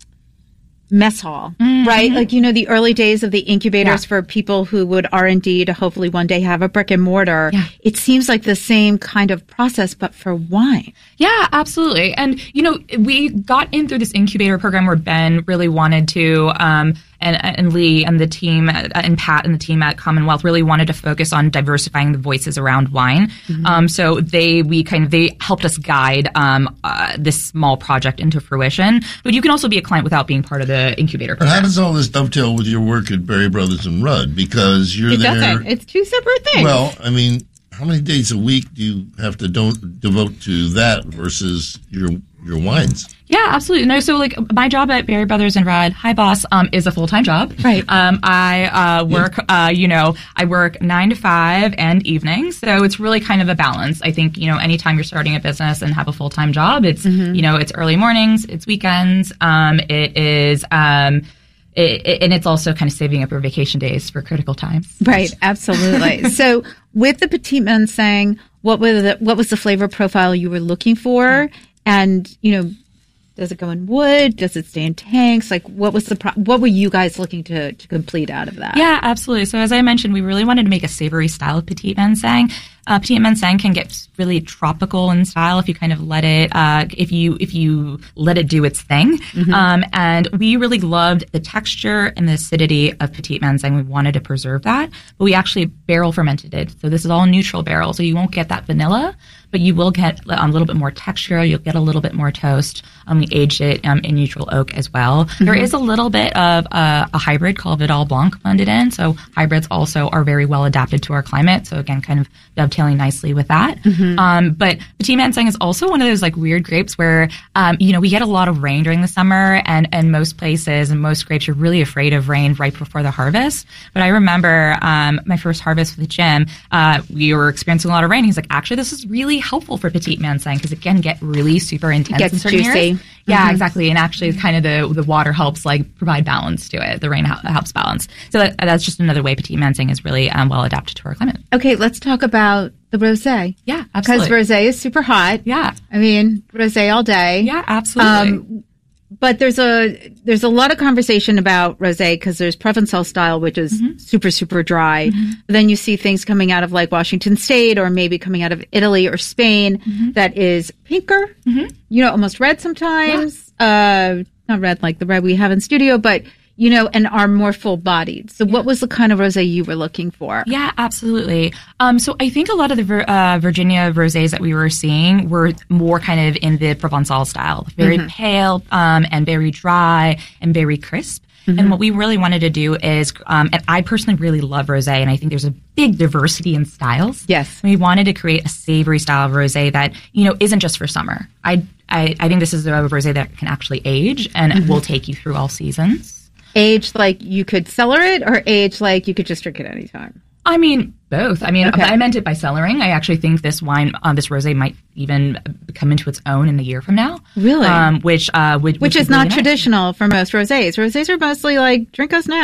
Speaker 22: Mess Hall, mm-hmm. right? Like, you know, the early days of the incubators yeah. for people who would R and D to hopefully one day have a brick and mortar. Yeah. It seems like the same kind of process, but for wine.
Speaker 4: Yeah, absolutely. And, you know, we got in through this incubator program where Ben really wanted to, um, and, and Lee and the team, and Pat and the team at Commonwealth really wanted to focus on diversifying the voices around wine. Mm-hmm. Um, so they, we kind of, they helped us guide um, uh, this small project into fruition. But you can also be a client without being part of the incubator program.
Speaker 1: But how does all this dovetail with your work at Berry Brothers and Rudd? Because you're
Speaker 22: it
Speaker 1: there.
Speaker 22: It doesn't. It's two separate things.
Speaker 1: Well, I mean, how many days a week do you have to don't devote to that versus your your wines?
Speaker 4: Yeah, absolutely. No, so like my job at Berry Brothers and Rudd, hi boss, um, is a full time job.
Speaker 22: Right.
Speaker 4: Um, I uh, work, uh, you know, I work nine to five and evenings, so it's really kind of a balance. I think you know, anytime you're starting a business and have a full time job, it's mm-hmm. you know, it's early mornings, it's weekends, um, it is. Um, It, it, and it's also kind of saving up your vacation days for critical times.
Speaker 22: Right, absolutely. So with the Petit Manseng, what was the, what was the flavor profile you were looking for? And, you know, does it go in wood? Does it stay in tanks? Like, what was the pro- what were you guys looking to, to complete out of that?
Speaker 4: Yeah, absolutely. So as I mentioned, we really wanted to make a savory style of Petit Manseng. Uh, Petit Manseng can get really tropical in style if you kind of let it, uh, if you if you let it do its thing. Mm-hmm. Um, and we really loved the texture and the acidity of Petit Manseng. We wanted to preserve that, but we actually barrel fermented it. So this is all neutral barrel, so you won't get that vanilla, but you will get um, a little bit more texture. You'll get a little bit more toast. Um, we aged it um, in neutral oak as well. Mm-hmm. There is a little bit of uh, a hybrid called Vidal Blanc blended in. So hybrids also are very well adapted to our climate. So again, kind of dovetailing nicely with that. Mm-hmm. Um, but Petit Manseng is also one of those like weird grapes where, um, you know, we get a lot of rain during the summer, and, and most places and most grapes are really afraid of rain right before the harvest. But I remember um, my first harvest with Jim, uh, we were experiencing a lot of rain. He's like, actually, this is really helpful for Petit Manseng because it can get really super intense.
Speaker 22: It gets
Speaker 4: in certain
Speaker 22: juicy.
Speaker 4: years. Yeah,
Speaker 22: mm-hmm.
Speaker 4: exactly. And actually, kind of the the water helps like provide balance to it. The rain ha- helps balance. So that, that's just another way Petit Manseng is really um, well adapted to our climate.
Speaker 22: Okay, let's talk about the rosé.
Speaker 4: Yeah, absolutely.
Speaker 22: Because rosé is super hot.
Speaker 4: Yeah,
Speaker 22: I mean rosé all day.
Speaker 4: Yeah, absolutely.
Speaker 22: Um, but there's a there's a lot of conversation about rosé because there's Provençal style, which is mm-hmm. super super dry. Mm-hmm. Then you see things coming out of like Washington State or maybe coming out of Italy or Spain mm-hmm. that is pinker. Mm-hmm. You know, almost red sometimes. Yeah. Uh, not red like the red we have in studio, but you know, and are more full-bodied. So, yeah. What was the kind of rosé you were looking for?
Speaker 4: Yeah, absolutely. Um, so, I think a lot of the uh, Virginia rosés that we were seeing were more kind of in the Provençal style, very mm-hmm. pale um, and very dry and very crisp. Mm-hmm. And what we really wanted to do is, um, and I personally really love rosé, and I think there's a big diversity in styles.
Speaker 22: Yes,
Speaker 4: we wanted to create a savory style of rosé that you know isn't just for summer. I I, I think this is a rosé that can actually age and mm-hmm. will take you through all seasons.
Speaker 22: Age like you could cellar it, or age like you could just drink it anytime?
Speaker 4: I mean, both. I mean,
Speaker 22: okay.
Speaker 4: I meant it by cellaring. I actually think this wine, uh, this rosé, might even come into its own in a year from now.
Speaker 22: Really?
Speaker 4: Um, which, uh, would,
Speaker 22: which, which is
Speaker 4: really
Speaker 22: not
Speaker 4: nice.
Speaker 22: traditional for most rosés. Rosés are mostly like drink us now.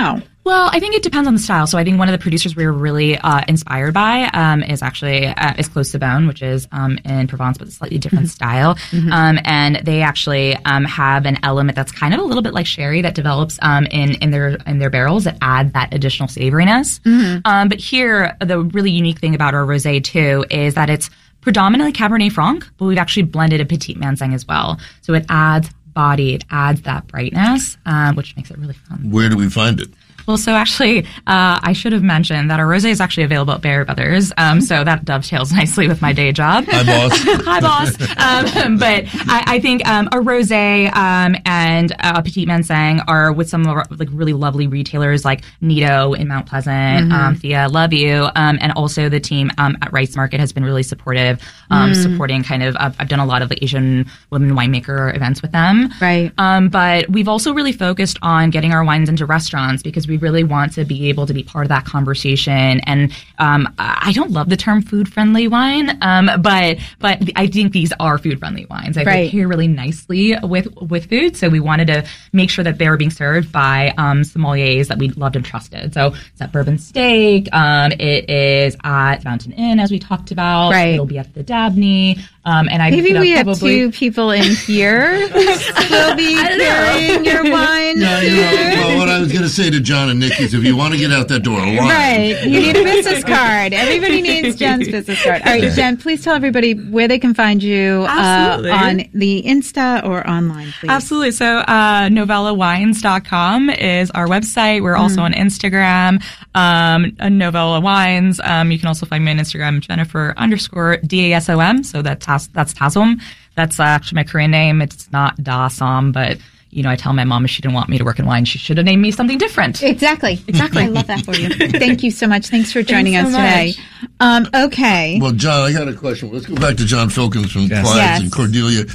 Speaker 4: Well, I think it depends on the style. So I think one of the producers we were really uh, inspired by um, is actually uh, is Close to Bone, which is um, in Provence, but a slightly different mm-hmm. style. Mm-hmm. Um, and they actually um, have an element that's kind of a little bit like sherry that develops um, in in their in their barrels that add that additional savoriness. Mm-hmm. Um, but here, the really unique thing about our rosé too is that it's predominantly Cabernet Franc, but we've actually blended a Petit Manseng as well. So it adds body, it adds that brightness, um, which makes it really fun.
Speaker 1: Where do we find it?
Speaker 4: Well, so actually, uh, I should have mentioned that our rosé is actually available at Berry Brothers, um, so that dovetails nicely with my day job.
Speaker 1: Hi, boss.
Speaker 4: Hi, boss. Um, but I, I think um, a rosé um, and a Petit Manseng are with some of our like really lovely retailers like Nido in Mount Pleasant, mm-hmm. um, Thea, love you, um, and also the team um, at Rice Market has been really supportive, um, mm. supporting kind of. Uh, I've done a lot of the Asian women winemaker events with them,
Speaker 22: right?
Speaker 4: Um, but we've also really focused on getting our wines into restaurants because we We really want to be able to be part of that conversation. And um, I don't love the term food-friendly wine, um, but but I think these are food-friendly wines. I
Speaker 22: right.
Speaker 4: think pair really nicely with with food. So we wanted to make sure that they were being served by um, sommeliers that we loved and trusted. So it's at Bourbon Steak. Um, it is at Fountain Inn, as we talked about.
Speaker 22: Right.
Speaker 4: It'll be at the Dabney. Um, and I
Speaker 22: Maybe we have
Speaker 4: probably...
Speaker 22: two people in here will be carrying your wine.
Speaker 1: Yeah, you know, well, what I was going to say to John and Nick is if you want to get out that door, a wine.
Speaker 22: Right. You need a business card. Everybody needs Jen's business card. All right, Jen, please tell everybody where they can find you uh, on the Insta or online, please.
Speaker 4: Absolutely. So uh, novella wines dot com is our website. We're also mm. on Instagram, um, Novella Wines. Um, you can also find me on Instagram, Jennifer underscore D A S O M. So that's That's Tasom. That's uh, actually my Korean name. It's not Da Som, but you know, I tell my mom if she didn't want me to work in wine, she should have named me something different.
Speaker 22: Exactly. Exactly. I love that for you. Thank you so much. Thanks for joining
Speaker 4: Thanks
Speaker 22: us
Speaker 4: so
Speaker 22: today. Um, okay.
Speaker 1: Well, John, I got a question. Let's go back to John Filkins from
Speaker 22: Yes.
Speaker 1: Clyde's
Speaker 22: Yes.
Speaker 1: and Cordelia.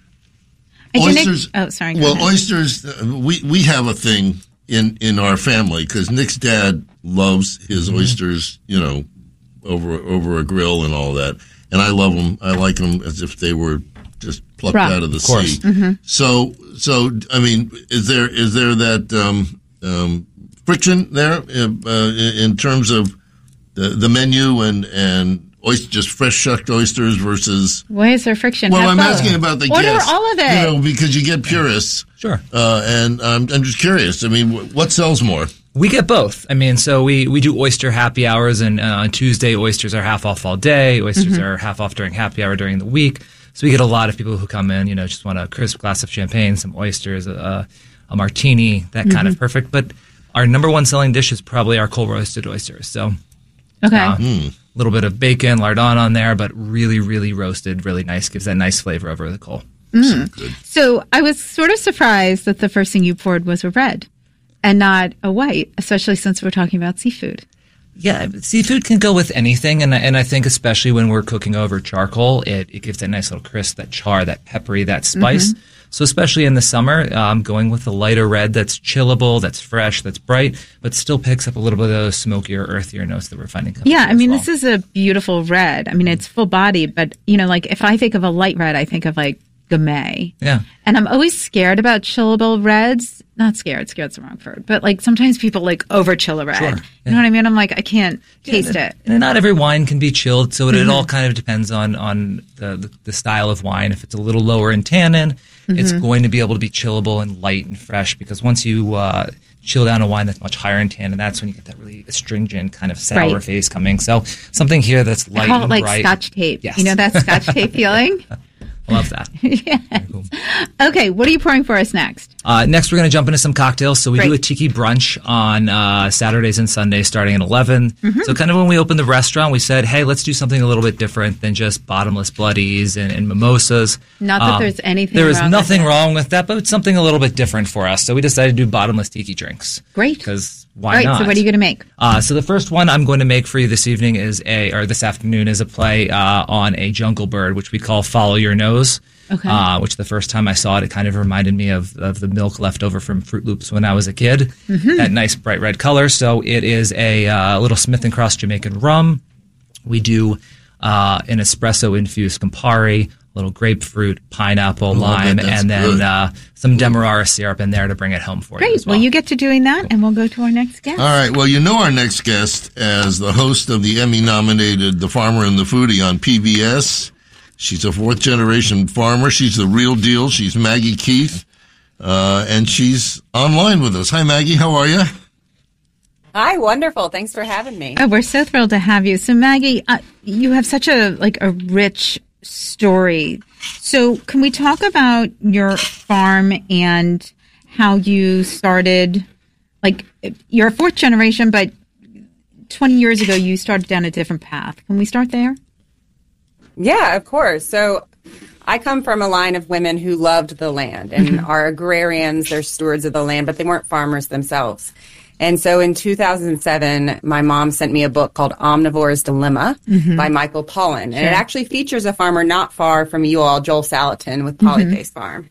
Speaker 22: I didn't-
Speaker 1: Oysters.
Speaker 22: oh, sorry. go
Speaker 1: Well,
Speaker 22: ahead.
Speaker 1: oysters. Uh, we we have a thing in in our family because Nick's dad loves his
Speaker 22: Mm-hmm.
Speaker 1: oysters. You know, over over a grill and all that. And I love them. I like them as if they were just plucked
Speaker 22: Raw.
Speaker 1: out of the
Speaker 22: Of course.
Speaker 1: sea.
Speaker 22: Mm-hmm.
Speaker 1: So, so I mean, is there is there that um, um, friction there uh, in terms of the, the menu and and oyster, just fresh shucked oysters versus?
Speaker 22: Why is there friction?
Speaker 1: Well,
Speaker 22: Have
Speaker 1: I'm
Speaker 22: both.
Speaker 1: asking about the
Speaker 22: Order
Speaker 1: guests.
Speaker 22: all of it.
Speaker 1: You know, because you get purists.
Speaker 2: Sure.
Speaker 1: Uh, and I'm I'm just curious. I mean, wh- what sells more?
Speaker 2: We get both. I mean, so we, we do oyster happy hours, and uh, on Tuesday, oysters are half off all day. Oysters
Speaker 22: Mhm.
Speaker 2: are half off during happy hour during the week. So we get a lot of people who come in, you know, just want a crisp glass of champagne, some oysters, a, a martini, that kind
Speaker 22: Mhm.
Speaker 2: of perfect. But our number one selling dish is probably our cold roasted oysters. So
Speaker 22: Okay.
Speaker 2: a uh, little bit of bacon, lardon on there, but really, really roasted, really nice, gives that nice flavor over the coal.
Speaker 22: Mm. So I was sort of surprised that the first thing you poured was a red and not a white, especially since we're talking about seafood.
Speaker 2: Yeah, seafood can go with anything, and and I think especially when we're cooking over charcoal, it, it gives that nice little crisp, that char, that peppery, that spice.
Speaker 22: Mhm.
Speaker 2: So especially in the summer, um, going with a lighter red that's chillable, that's fresh, that's bright, but still picks up a little bit of those smokier, earthier notes that we're finding coming
Speaker 22: Yeah,
Speaker 2: through
Speaker 22: I mean,
Speaker 2: as well.
Speaker 22: this is a beautiful red. I mean, it's full body, but, you know, like if I think of a light red, I think of like Gamay.
Speaker 2: Yeah.
Speaker 22: And I'm always scared about chillable reds. Not scared, scared's the wrong word. But like sometimes people like over chill a red.
Speaker 2: Sure,
Speaker 22: You know what I mean? I'm like, I can't taste it.
Speaker 2: And not every wine can be chilled, so it, it
Speaker 22: Mhm.
Speaker 2: all kind of depends on on the, the, the style of wine. If it's a little lower in tannin, it's
Speaker 22: Mhm.
Speaker 2: going to be able to be chillable and light and fresh, because once you uh, chill down a wine that's much higher in tannin, that's when you get that really astringent kind of sour
Speaker 22: Right.
Speaker 2: face coming. So something here that's light
Speaker 22: I call it
Speaker 2: and
Speaker 22: like
Speaker 2: bright.
Speaker 22: scotch tape.
Speaker 2: Yes.
Speaker 22: You know that scotch tape feeling?
Speaker 2: I love that.
Speaker 22: Yes. Okay, what are you pouring for us next?
Speaker 2: Uh, next, we're going to jump into some cocktails. So we do
Speaker 22: Great.
Speaker 2: a tiki brunch on uh, Saturdays and Sundays starting at eleven.
Speaker 22: Mhm.
Speaker 2: So kind of when we opened the restaurant, we said, hey, let's do something a little bit different than just bottomless bloodies and, and mimosas.
Speaker 22: Not that
Speaker 2: Um,
Speaker 22: there's anything
Speaker 2: There is
Speaker 22: wrong with
Speaker 2: nothing
Speaker 22: it.
Speaker 2: wrong with that, but it's something a little bit different for us. So we decided to do bottomless tiki drinks.
Speaker 22: Great.
Speaker 2: Because why
Speaker 22: All right,
Speaker 2: not?
Speaker 22: so what are you going to make?
Speaker 2: Uh, so the first one I'm going to make for you this evening is a, or this afternoon is a play uh, on a jungle bird, which we call Follow Your Nose.
Speaker 22: Okay.
Speaker 2: Uh, which the first time I saw it, it kind of reminded me of, of the milk left over from Fruit Loops when I was a kid.
Speaker 22: Mhm.
Speaker 2: That nice bright red color. So it is a uh, little Smith and Cross Jamaican rum. We do uh, an espresso infused Campari, little grapefruit, pineapple,
Speaker 1: Oh, I
Speaker 2: lime,
Speaker 1: bet that's
Speaker 2: and then
Speaker 1: good.
Speaker 2: uh, some Demerara syrup in there to bring it home for you.
Speaker 22: Great.
Speaker 2: As well.
Speaker 22: Well, you get to doing that, and we'll go to our next guest.
Speaker 1: All right. Well, you know our next guest as the host of the Emmy-nominated The Farmer and the Foodie on P B S. She's a fourth-generation farmer. She's the real deal. She's Maggie Keith, uh, and she's online with us. Hi, Maggie. How are you?
Speaker 3: Hi, wonderful. Thanks for having me.
Speaker 22: Oh, we're so thrilled to have you. So, Maggie, uh, you have such a like a rich story. So, can we talk about your farm and how you started? Like, you're a fourth generation, but twenty years ago, you started down a different path. Can we start there?
Speaker 3: Yeah, of course. So, I come from a line of women who loved the land and mm-hmm. are agrarians. They're stewards of the land, but they weren't farmers themselves. And so in two thousand seven, my mom sent me a book called Omnivore's Dilemma mm-hmm. by Michael Pollan. And sure. it actually features a farmer not far from you all, Joel Salatin with Polyface mm-hmm. Farm.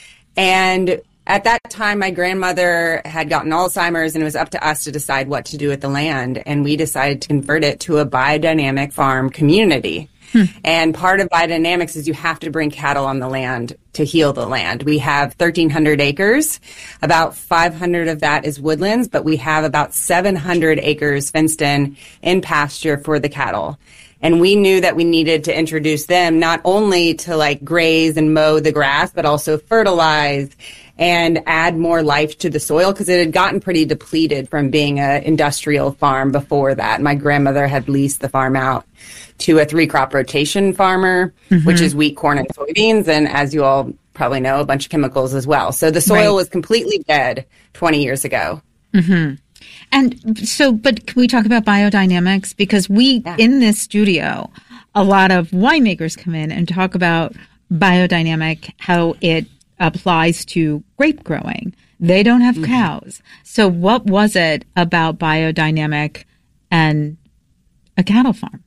Speaker 3: And at that time, my grandmother had gotten Alzheimer's, and it was up to us to decide what to do with the land. And we decided to convert it to a biodynamic farm community. Hmm. And part of biodynamics is you have to bring cattle on the land to heal the land. We have thirteen hundred acres. About five hundred of that is woodlands, but we have about seven hundred acres fenced in in pasture for the cattle. And we knew that we needed to introduce them not only to like graze and mow the grass, but also fertilize and add more life to the soil because it had gotten pretty depleted from being an industrial farm before that. My grandmother had leased the farm out to a three-crop rotation farmer, mm-hmm. which is wheat, corn, and soybeans, and as you all probably know, a bunch of chemicals as well. So the soil right. was completely dead twenty years ago.
Speaker 22: Mm-hmm. And so, but can we talk about biodynamics? Because we, yeah. in this studio, a lot of winemakers come in and talk about biodynamic, how it applies to grape growing. They don't have mm-hmm. cows. So what was it about biodynamic and a cattle farm?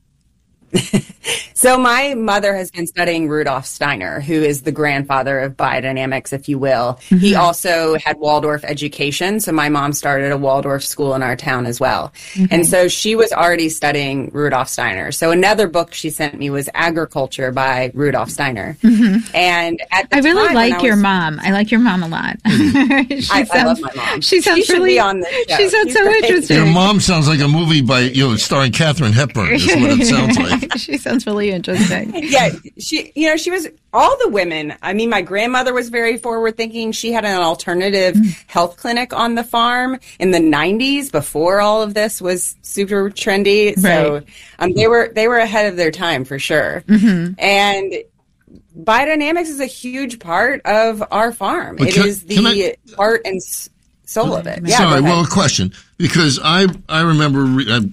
Speaker 3: So my mother has been studying Rudolf Steiner, who is the grandfather of biodynamics, if you will. Mm-hmm. He also had Waldorf education. So my mom started a Waldorf school in our town as well. Okay. And so she was already studying Rudolf Steiner. So another book she sent me was Agriculture by Rudolf Steiner. Mm-hmm. And at the
Speaker 22: I really
Speaker 3: time
Speaker 22: like
Speaker 3: I
Speaker 22: your
Speaker 3: was,
Speaker 22: mom. I like your mom a lot.
Speaker 3: I,
Speaker 22: sounds,
Speaker 3: I love my mom.
Speaker 22: She sounds
Speaker 3: she
Speaker 22: really,
Speaker 3: should be on this show.
Speaker 22: She sounds
Speaker 3: She's
Speaker 22: so
Speaker 3: great.
Speaker 22: interesting.
Speaker 1: Your mom sounds like a movie by, you know, starring Katharine Hepburn is what it sounds like.
Speaker 22: She sounds really interesting.
Speaker 3: Yeah, she, you know, she was, all the women, I mean, my grandmother was very forward thinking. She had an alternative mm. health clinic on the farm in the nineties before all of this was super trendy. So right. um, they were, they were ahead of their time for sure. Mm-hmm. And biodynamics is a huge part of our farm. Well, it can, is the I, heart and soul of it. Yeah,
Speaker 1: sorry, well, a question, because I, I remember, re- I,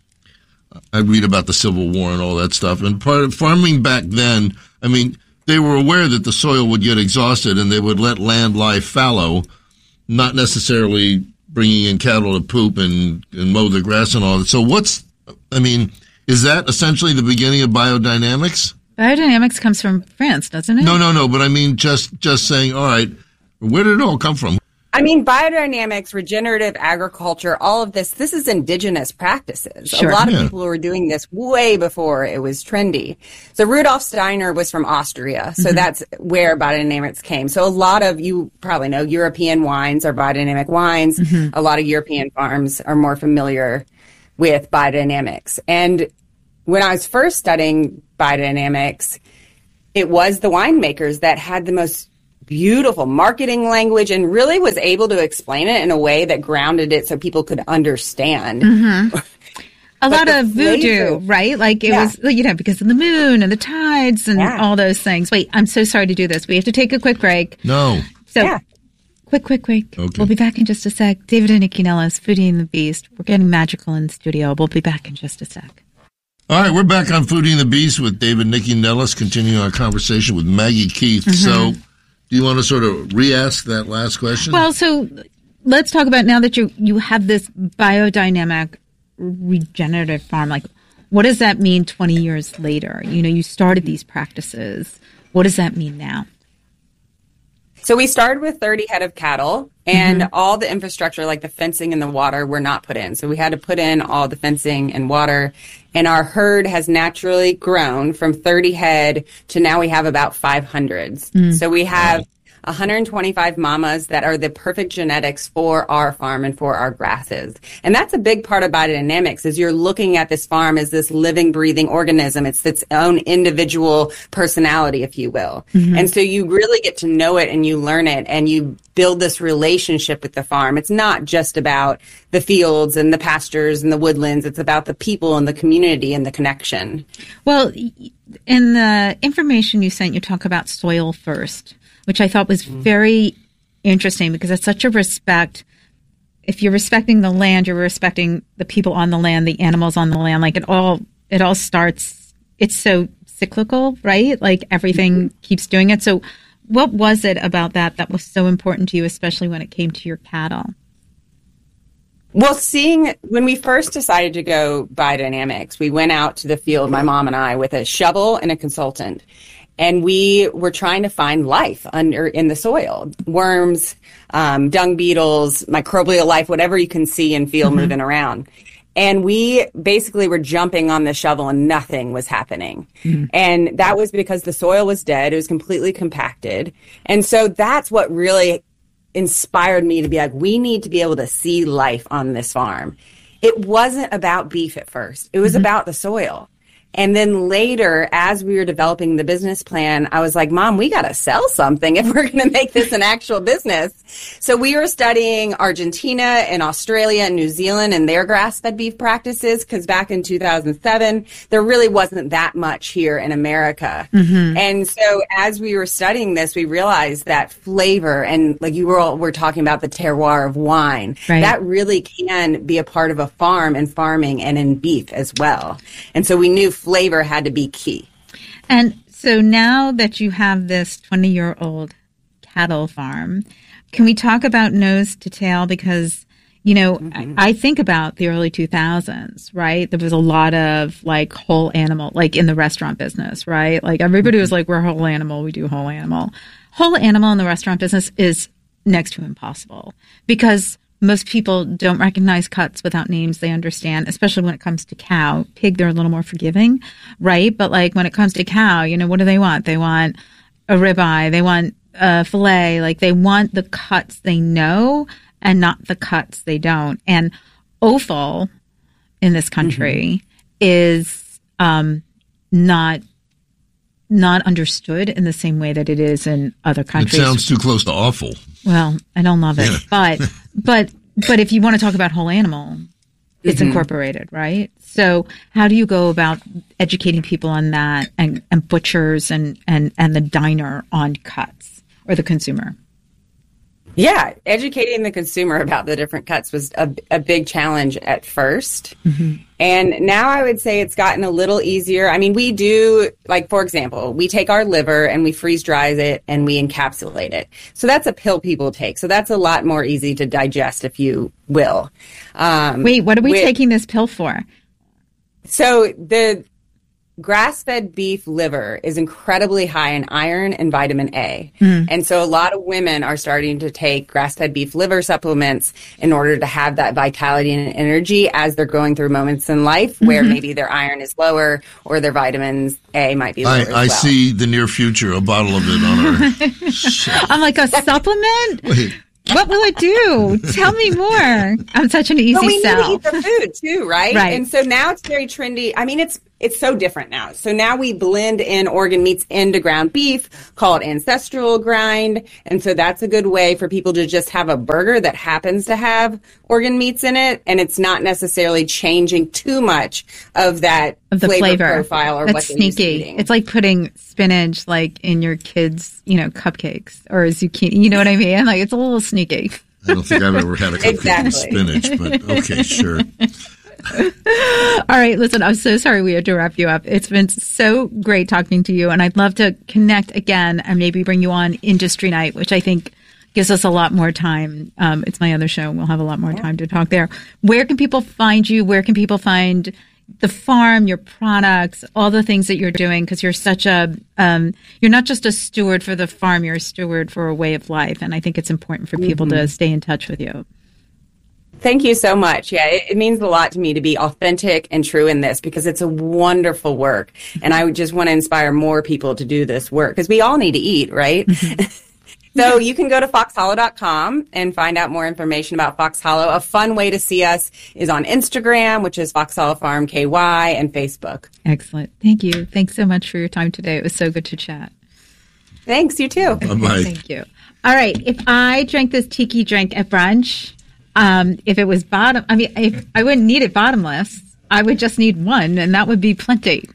Speaker 1: I read about the Civil War and all that stuff. And part of farming back then, I mean, they were aware that the soil would get exhausted and they would let land lie fallow, not necessarily bringing in cattle to poop and, and mow the grass and all that. So what's, I mean, is that essentially the beginning of biodynamics?
Speaker 22: Biodynamics comes from France, doesn't it?
Speaker 1: No, no, no. But I mean, just, just saying, all right, where did it all come from?
Speaker 3: I mean, biodynamics, regenerative agriculture, all of this, this is indigenous practices. Sure. A lot of yeah. people were doing this way before it was trendy. So Rudolf Steiner was from Austria. So mm-hmm. that's where biodynamics came. So a lot of, you probably know, European wines are biodynamic wines. Mm-hmm. A lot of European farms are more familiar with biodynamics. And when I was first studying biodynamics, it was the winemakers that had the most beautiful marketing language and really was able to explain it in a way that grounded it so people could understand.
Speaker 22: Mm-hmm. A lot of voodoo, right? Like it yeah. was, you know, because of the moon and the tides and yeah. all those things. Wait, I'm so sorry to do this. We have to take a quick break.
Speaker 1: No.
Speaker 22: So,
Speaker 3: yeah.
Speaker 22: quick, quick, quick.
Speaker 1: Okay.
Speaker 22: We'll be back in just a sec. David and Nikki Nellis, Foodie and the Beast. We're getting magical in the studio. We'll be back in just a sec.
Speaker 1: All right, we're back on Foodie and the Beast with David and Nikki Nellis, continuing our conversation with Maggie Keith. Mm-hmm. So, do you want to sort of re-ask that last question?
Speaker 22: Well, so let's talk about now that you you have this biodynamic regenerative farm. Like, what does that mean twenty years later? You know, you started these practices. What does that mean now?
Speaker 3: So we started with thirty head of cattle, and
Speaker 22: Mm-hmm.
Speaker 3: all the infrastructure, like the fencing and the water, were not put in. So we had to put in all the fencing and water, and our herd has naturally grown from thirty head to now we have about five hundreds.
Speaker 22: Mm.
Speaker 3: So we have one hundred twenty-five mamas that are the perfect genetics for our farm and for our grasses. And that's a big part of biodynamics, is you're looking at this farm as this living, breathing organism. It's its own individual personality, if you will.
Speaker 22: Mhm.
Speaker 3: And so you really get to know it and you learn it and you build this relationship with the farm. It's not just about the fields and the pastures and the woodlands. It's about the people and the community and the connection.
Speaker 22: Well, in the information you sent, you talk about soil first, which I thought was very interesting because it's such a respect. If you're respecting the land, you're respecting the people on the land, the animals on the land. Like it all, it all starts, it's so cyclical, right? Like everything keeps doing it. So what was it about that that was so important to you, especially when it came to your cattle?
Speaker 3: Well, seeing when we first decided to go biodynamics, we went out to the field, my mom and I, with a shovel and a consultant. And we were trying to find life under in the soil, worms, um, dung beetles, microbial life, whatever you can see and feel
Speaker 22: Mm-hmm.
Speaker 3: moving around. And we basically were jumping on the shovel and nothing was happening.
Speaker 22: Mm-hmm.
Speaker 3: And that was because the soil was dead. It was completely compacted. And so that's what really inspired me to be like, we need to be able to see life on this farm. It wasn't about beef at first. It was
Speaker 22: Mm-hmm.
Speaker 3: about the soil. And then later, as we were developing the business plan, I was like, Mom, we got to sell something if we're going to make this an actual business. So we were studying Argentina and Australia and New Zealand and their grass-fed beef practices, because back in two thousand seven, there really wasn't that much here in America.
Speaker 22: Mm-hmm.
Speaker 3: And so as we were studying this, we realized that flavor, and like you were, all, we're talking about the terroir of wine,
Speaker 22: Right.
Speaker 3: that really can be a part of a farm and farming and in beef as well. And so we knew flavor had to be key.
Speaker 22: And so now that you have this twenty-year-old cattle farm, can we talk about nose to tail? Because, you know,
Speaker 3: Mm-hmm.
Speaker 22: I, I think about the early two thousands, right? There was a lot of like whole animal, like in the restaurant business, right? Like everybody was like, we're whole animal, we do whole animal. Whole animal in the restaurant business is next to impossible because most people don't recognize cuts without names they understand, especially when it comes to cow. Pig, they're a little more forgiving, right? But like when it comes to cow, you know, what do they want? They want a ribeye, they want a fillet, like they want the cuts they know and not the cuts they don't. And offal in this country mm-hmm. is um, not not understood in the same way that it is in other countries.
Speaker 1: It sounds too close to awful.
Speaker 22: Well, I don't love it, yeah. but but but if you want to talk about whole animal, it's mm-hmm. incorporated, right? So how do you go about educating people on that, and, and butchers and, and, and the diner on cuts, or the consumer?
Speaker 3: Yeah, educating the consumer about the different cuts was a, a big challenge at first. Mm-hmm. And now I would say it's gotten a little easier. I mean, we do, like, for example, we take our liver and we freeze dry it and we encapsulate it. So that's a pill people take. So that's a lot more easy to digest, if you will. Um,
Speaker 22: Wait, what are we
Speaker 3: with,
Speaker 22: taking this pill for?
Speaker 3: So the grass-fed beef liver is incredibly high in iron and vitamin A. Mm. And so a lot of women are starting to take grass-fed beef liver supplements in order to have that vitality and energy as they're going through moments in life where mm-hmm. maybe their iron is lower or their vitamins A might be lower
Speaker 1: I,
Speaker 3: as
Speaker 1: I
Speaker 3: well.
Speaker 1: see the near future, a bottle of it on our shelf.
Speaker 22: I'm like, a supplement?
Speaker 1: Wait.
Speaker 22: What will it do? Tell me more. I'm such an easy
Speaker 3: but we
Speaker 22: sell.
Speaker 3: need to eat the food too, right?
Speaker 22: Right.
Speaker 3: And so now it's very trendy. I mean, it's it's so different now. So now we blend in organ meats into ground beef, call it ancestral grind. And so that's a good way for people to just have a burger that happens to have organ meats in it. And it's not necessarily changing too much of that
Speaker 22: of the
Speaker 3: flavor,
Speaker 22: flavor
Speaker 3: profile or
Speaker 22: That's
Speaker 3: what they're
Speaker 22: sneaky.
Speaker 3: used to eating.
Speaker 22: It's like putting spinach like in your kids', you know, cupcakes or zucchini. You know what I mean? Like it's a little sneaky.
Speaker 1: I don't think I've ever had a cupcake
Speaker 3: exactly.
Speaker 1: with spinach, but okay, sure.
Speaker 22: All right, listen, I'm so sorry we had to wrap you up. It's been so great talking to you, and I'd love to connect again and maybe bring you on Industry Night, which I think gives us a lot more time. Um, it's my other show. We'll have a lot more time to talk there. Where can people find you? Where can people find the farm, your products, all the things that you're doing, because you're such a, um, you're not just a steward for the farm, you're a steward for a way of life. And I think it's important for people
Speaker 3: Mm-hmm.
Speaker 22: to stay in touch with you.
Speaker 3: Thank you so much. Yeah, it, it means a lot to me to be authentic and true in this because it's a wonderful work. And I just want to inspire more people to do this work because we all need to eat, right? So you can go to fox hollow dot com and find out more information about Fox Hollow. A fun way to see us is on Instagram, which is Fox Hollow Farm K Y, and Facebook.
Speaker 22: Excellent. Thank you. Thanks so much for your time today. It was so good to chat.
Speaker 3: Thanks, you too.
Speaker 1: Bye-bye.
Speaker 22: Thank you. All right. If I drank this tiki drink at brunch, um, if it was bottom, I mean, if I wouldn't need it bottomless, I would just need one, and that would be plenty.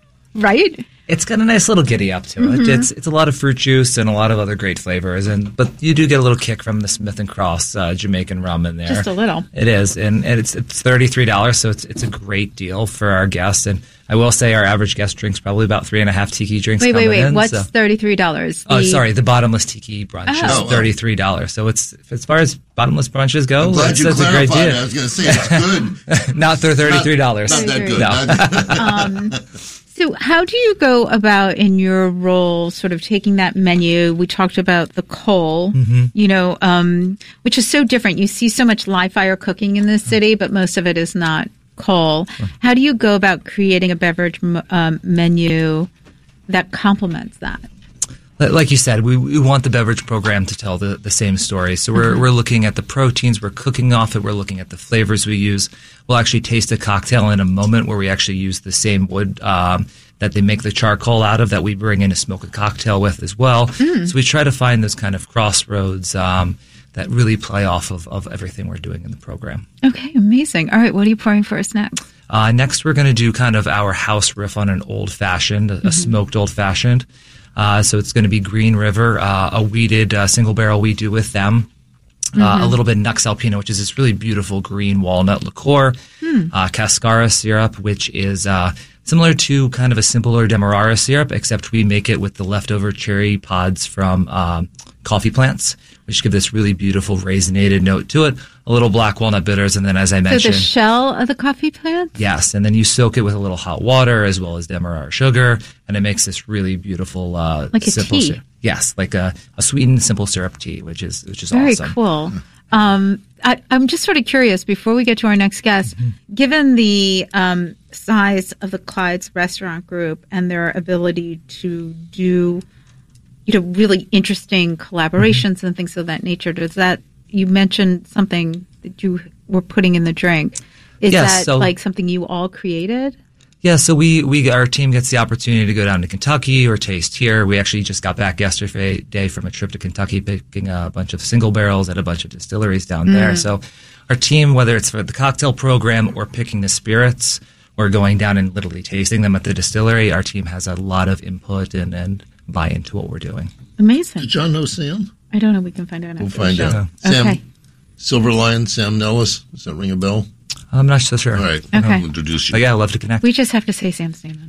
Speaker 22: Right?
Speaker 2: It's got a nice little giddy up to it.
Speaker 22: Mhm.
Speaker 2: It's it's a lot of fruit juice and a lot of other great flavors, and but you do get a little kick from the Smith and Cross uh, Jamaican rum in there.
Speaker 22: Just a little.
Speaker 2: It is, and, and it's it's thirty three dollars, so it's it's a great deal for our guests. And I will say our average guest drinks probably about three and a half tiki drinks.
Speaker 22: Wait, wait,
Speaker 2: coming
Speaker 22: wait.
Speaker 2: in,
Speaker 22: What's
Speaker 2: so.
Speaker 22: thirty-three dollars?
Speaker 2: Oh, sorry, the bottomless tiki brunch
Speaker 22: Oh.
Speaker 2: is thirty three dollars. So it's as far as bottomless brunches go,
Speaker 1: I'm glad
Speaker 2: that's,
Speaker 1: you
Speaker 2: that's a great
Speaker 1: clarified.
Speaker 2: deal.
Speaker 1: I was going to say it's good.
Speaker 2: Not for thirty three dollars.
Speaker 1: Not, not that good.
Speaker 2: No.
Speaker 22: um, so how do you go about in your role sort of taking that menu? We talked about the coal,
Speaker 2: Mhm.
Speaker 22: you know, um, which is so different. You see so much live fire cooking in this city, but most of it is not coal. How do you go about creating a beverage um, menu that complements that?
Speaker 2: Like you said, we, we want the beverage program to tell the, the same story. So we're,
Speaker 22: Mhm.
Speaker 2: we're looking at the proteins, we're cooking off it, we're looking at the flavors we use. We'll actually taste a cocktail in a moment where we actually use the same wood um, that they make the charcoal out of that we bring in to smoke a cocktail with as well.
Speaker 22: Mm.
Speaker 2: So we try to find those kind of crossroads um, that really play off of, of everything we're doing in the program.
Speaker 22: Okay, amazing. All right, what are you pouring for us next?
Speaker 2: Uh, next, we're going to do kind of our house riff on an old-fashioned, a, a
Speaker 22: Mhm.
Speaker 2: smoked old-fashioned. Uh, so it's going to be Green River, uh, a weeded uh, single barrel we do with them. Uh,
Speaker 22: Mhm.
Speaker 2: a little bit Nux Alpina, which is this really beautiful green walnut liqueur.
Speaker 22: Hmm.
Speaker 2: Uh, Cascara syrup, which is uh, similar to kind of a simpler Demerara syrup, except we make it with the leftover cherry pods from um, coffee plants, which give this really beautiful raisinated note to it. A little black walnut bitters, and then as I
Speaker 22: So
Speaker 2: mentioned,
Speaker 22: the shell of the coffee plant?
Speaker 2: yes, and then you soak it with a little hot water as well as Demerara sugar, and it makes this really beautiful uh,
Speaker 22: Like a
Speaker 2: simple
Speaker 22: tea.
Speaker 2: syrup. Yes, like a, a sweetened simple syrup tea, which is which is
Speaker 22: Very
Speaker 2: awesome.
Speaker 22: cool. Um, I, I'm just sort of curious, before we get to our next guest,
Speaker 2: Mm-hmm.
Speaker 22: given the um, size of the Clyde's restaurant group and their ability to do, you know, really interesting collaborations
Speaker 2: Mm-hmm.
Speaker 22: and things of that nature, does that, you mentioned something that you were putting in the drink. Is
Speaker 2: Yes,
Speaker 22: that
Speaker 2: so-
Speaker 22: like something you all created?
Speaker 2: Yeah, so we, we our team gets the opportunity to go down to Kentucky or taste here. We actually just got back yesterday day from a trip to Kentucky, picking a bunch of single barrels at a bunch of distilleries down there.
Speaker 22: Mm.
Speaker 2: So our team, whether it's for the cocktail program or picking the spirits or going down and literally tasting them at the distillery, our team has a lot of input and, and buy into what we're doing.
Speaker 22: Amazing.
Speaker 1: Did John know Sam?
Speaker 22: I don't know. We can find out.
Speaker 1: We'll
Speaker 22: after
Speaker 1: find
Speaker 22: the show.
Speaker 1: out. Sam,
Speaker 22: Okay.
Speaker 1: Silver Lion, Sam Nellis. Does that ring a bell?
Speaker 2: I'm not so sure.
Speaker 1: All right.
Speaker 22: Okay.
Speaker 1: I'll introduce you.
Speaker 2: But yeah, I'd love to connect.
Speaker 22: We just have to say Sam's name.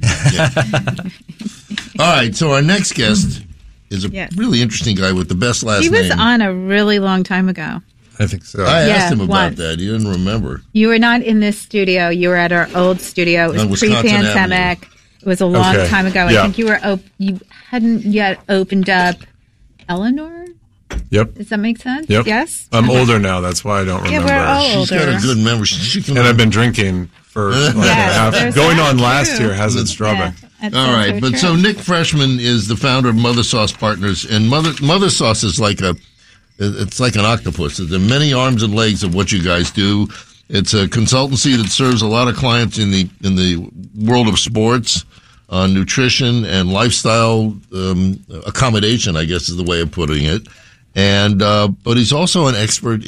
Speaker 1: All right. So our next guest is a
Speaker 22: Yes.
Speaker 1: really interesting guy with the best last
Speaker 22: He was
Speaker 1: name.
Speaker 22: on a really long time ago.
Speaker 1: I think so. I
Speaker 22: Yeah,
Speaker 1: asked him about
Speaker 22: once.
Speaker 1: that. He didn't remember.
Speaker 22: You were not in this studio. You were at our old studio. It
Speaker 1: On
Speaker 22: was
Speaker 1: Wisconsin
Speaker 22: pre-pandemic. It was a long
Speaker 1: Okay.
Speaker 22: time ago.
Speaker 5: Yeah.
Speaker 22: I think you were op- you hadn't yet opened up Eleanor.
Speaker 5: Yep.
Speaker 22: Does that make sense?
Speaker 5: Yep.
Speaker 22: Yes.
Speaker 5: I'm
Speaker 22: Okay.
Speaker 5: older now. That's why I don't
Speaker 22: Yeah,
Speaker 5: remember.
Speaker 22: we're all
Speaker 1: She's got a
Speaker 22: older.
Speaker 1: good memory. She, she can
Speaker 5: And I've been drinking for like
Speaker 22: Yes,
Speaker 5: half,
Speaker 22: there's
Speaker 5: going
Speaker 22: that
Speaker 5: on last
Speaker 22: too.
Speaker 5: year has its drawback.
Speaker 22: That's
Speaker 1: All
Speaker 22: also
Speaker 1: right, but
Speaker 22: true.
Speaker 1: so Nick Freshman is the founder of Mother Sauce Partners, and Mother Mother Sauce is like a, it's like an octopus. There are many arms and legs of what you guys do. It's a consultancy that serves a lot of clients in the in the world of sports, uh, nutrition, and lifestyle um, accommodation, I guess is the way of putting it. And uh, but he's also an expert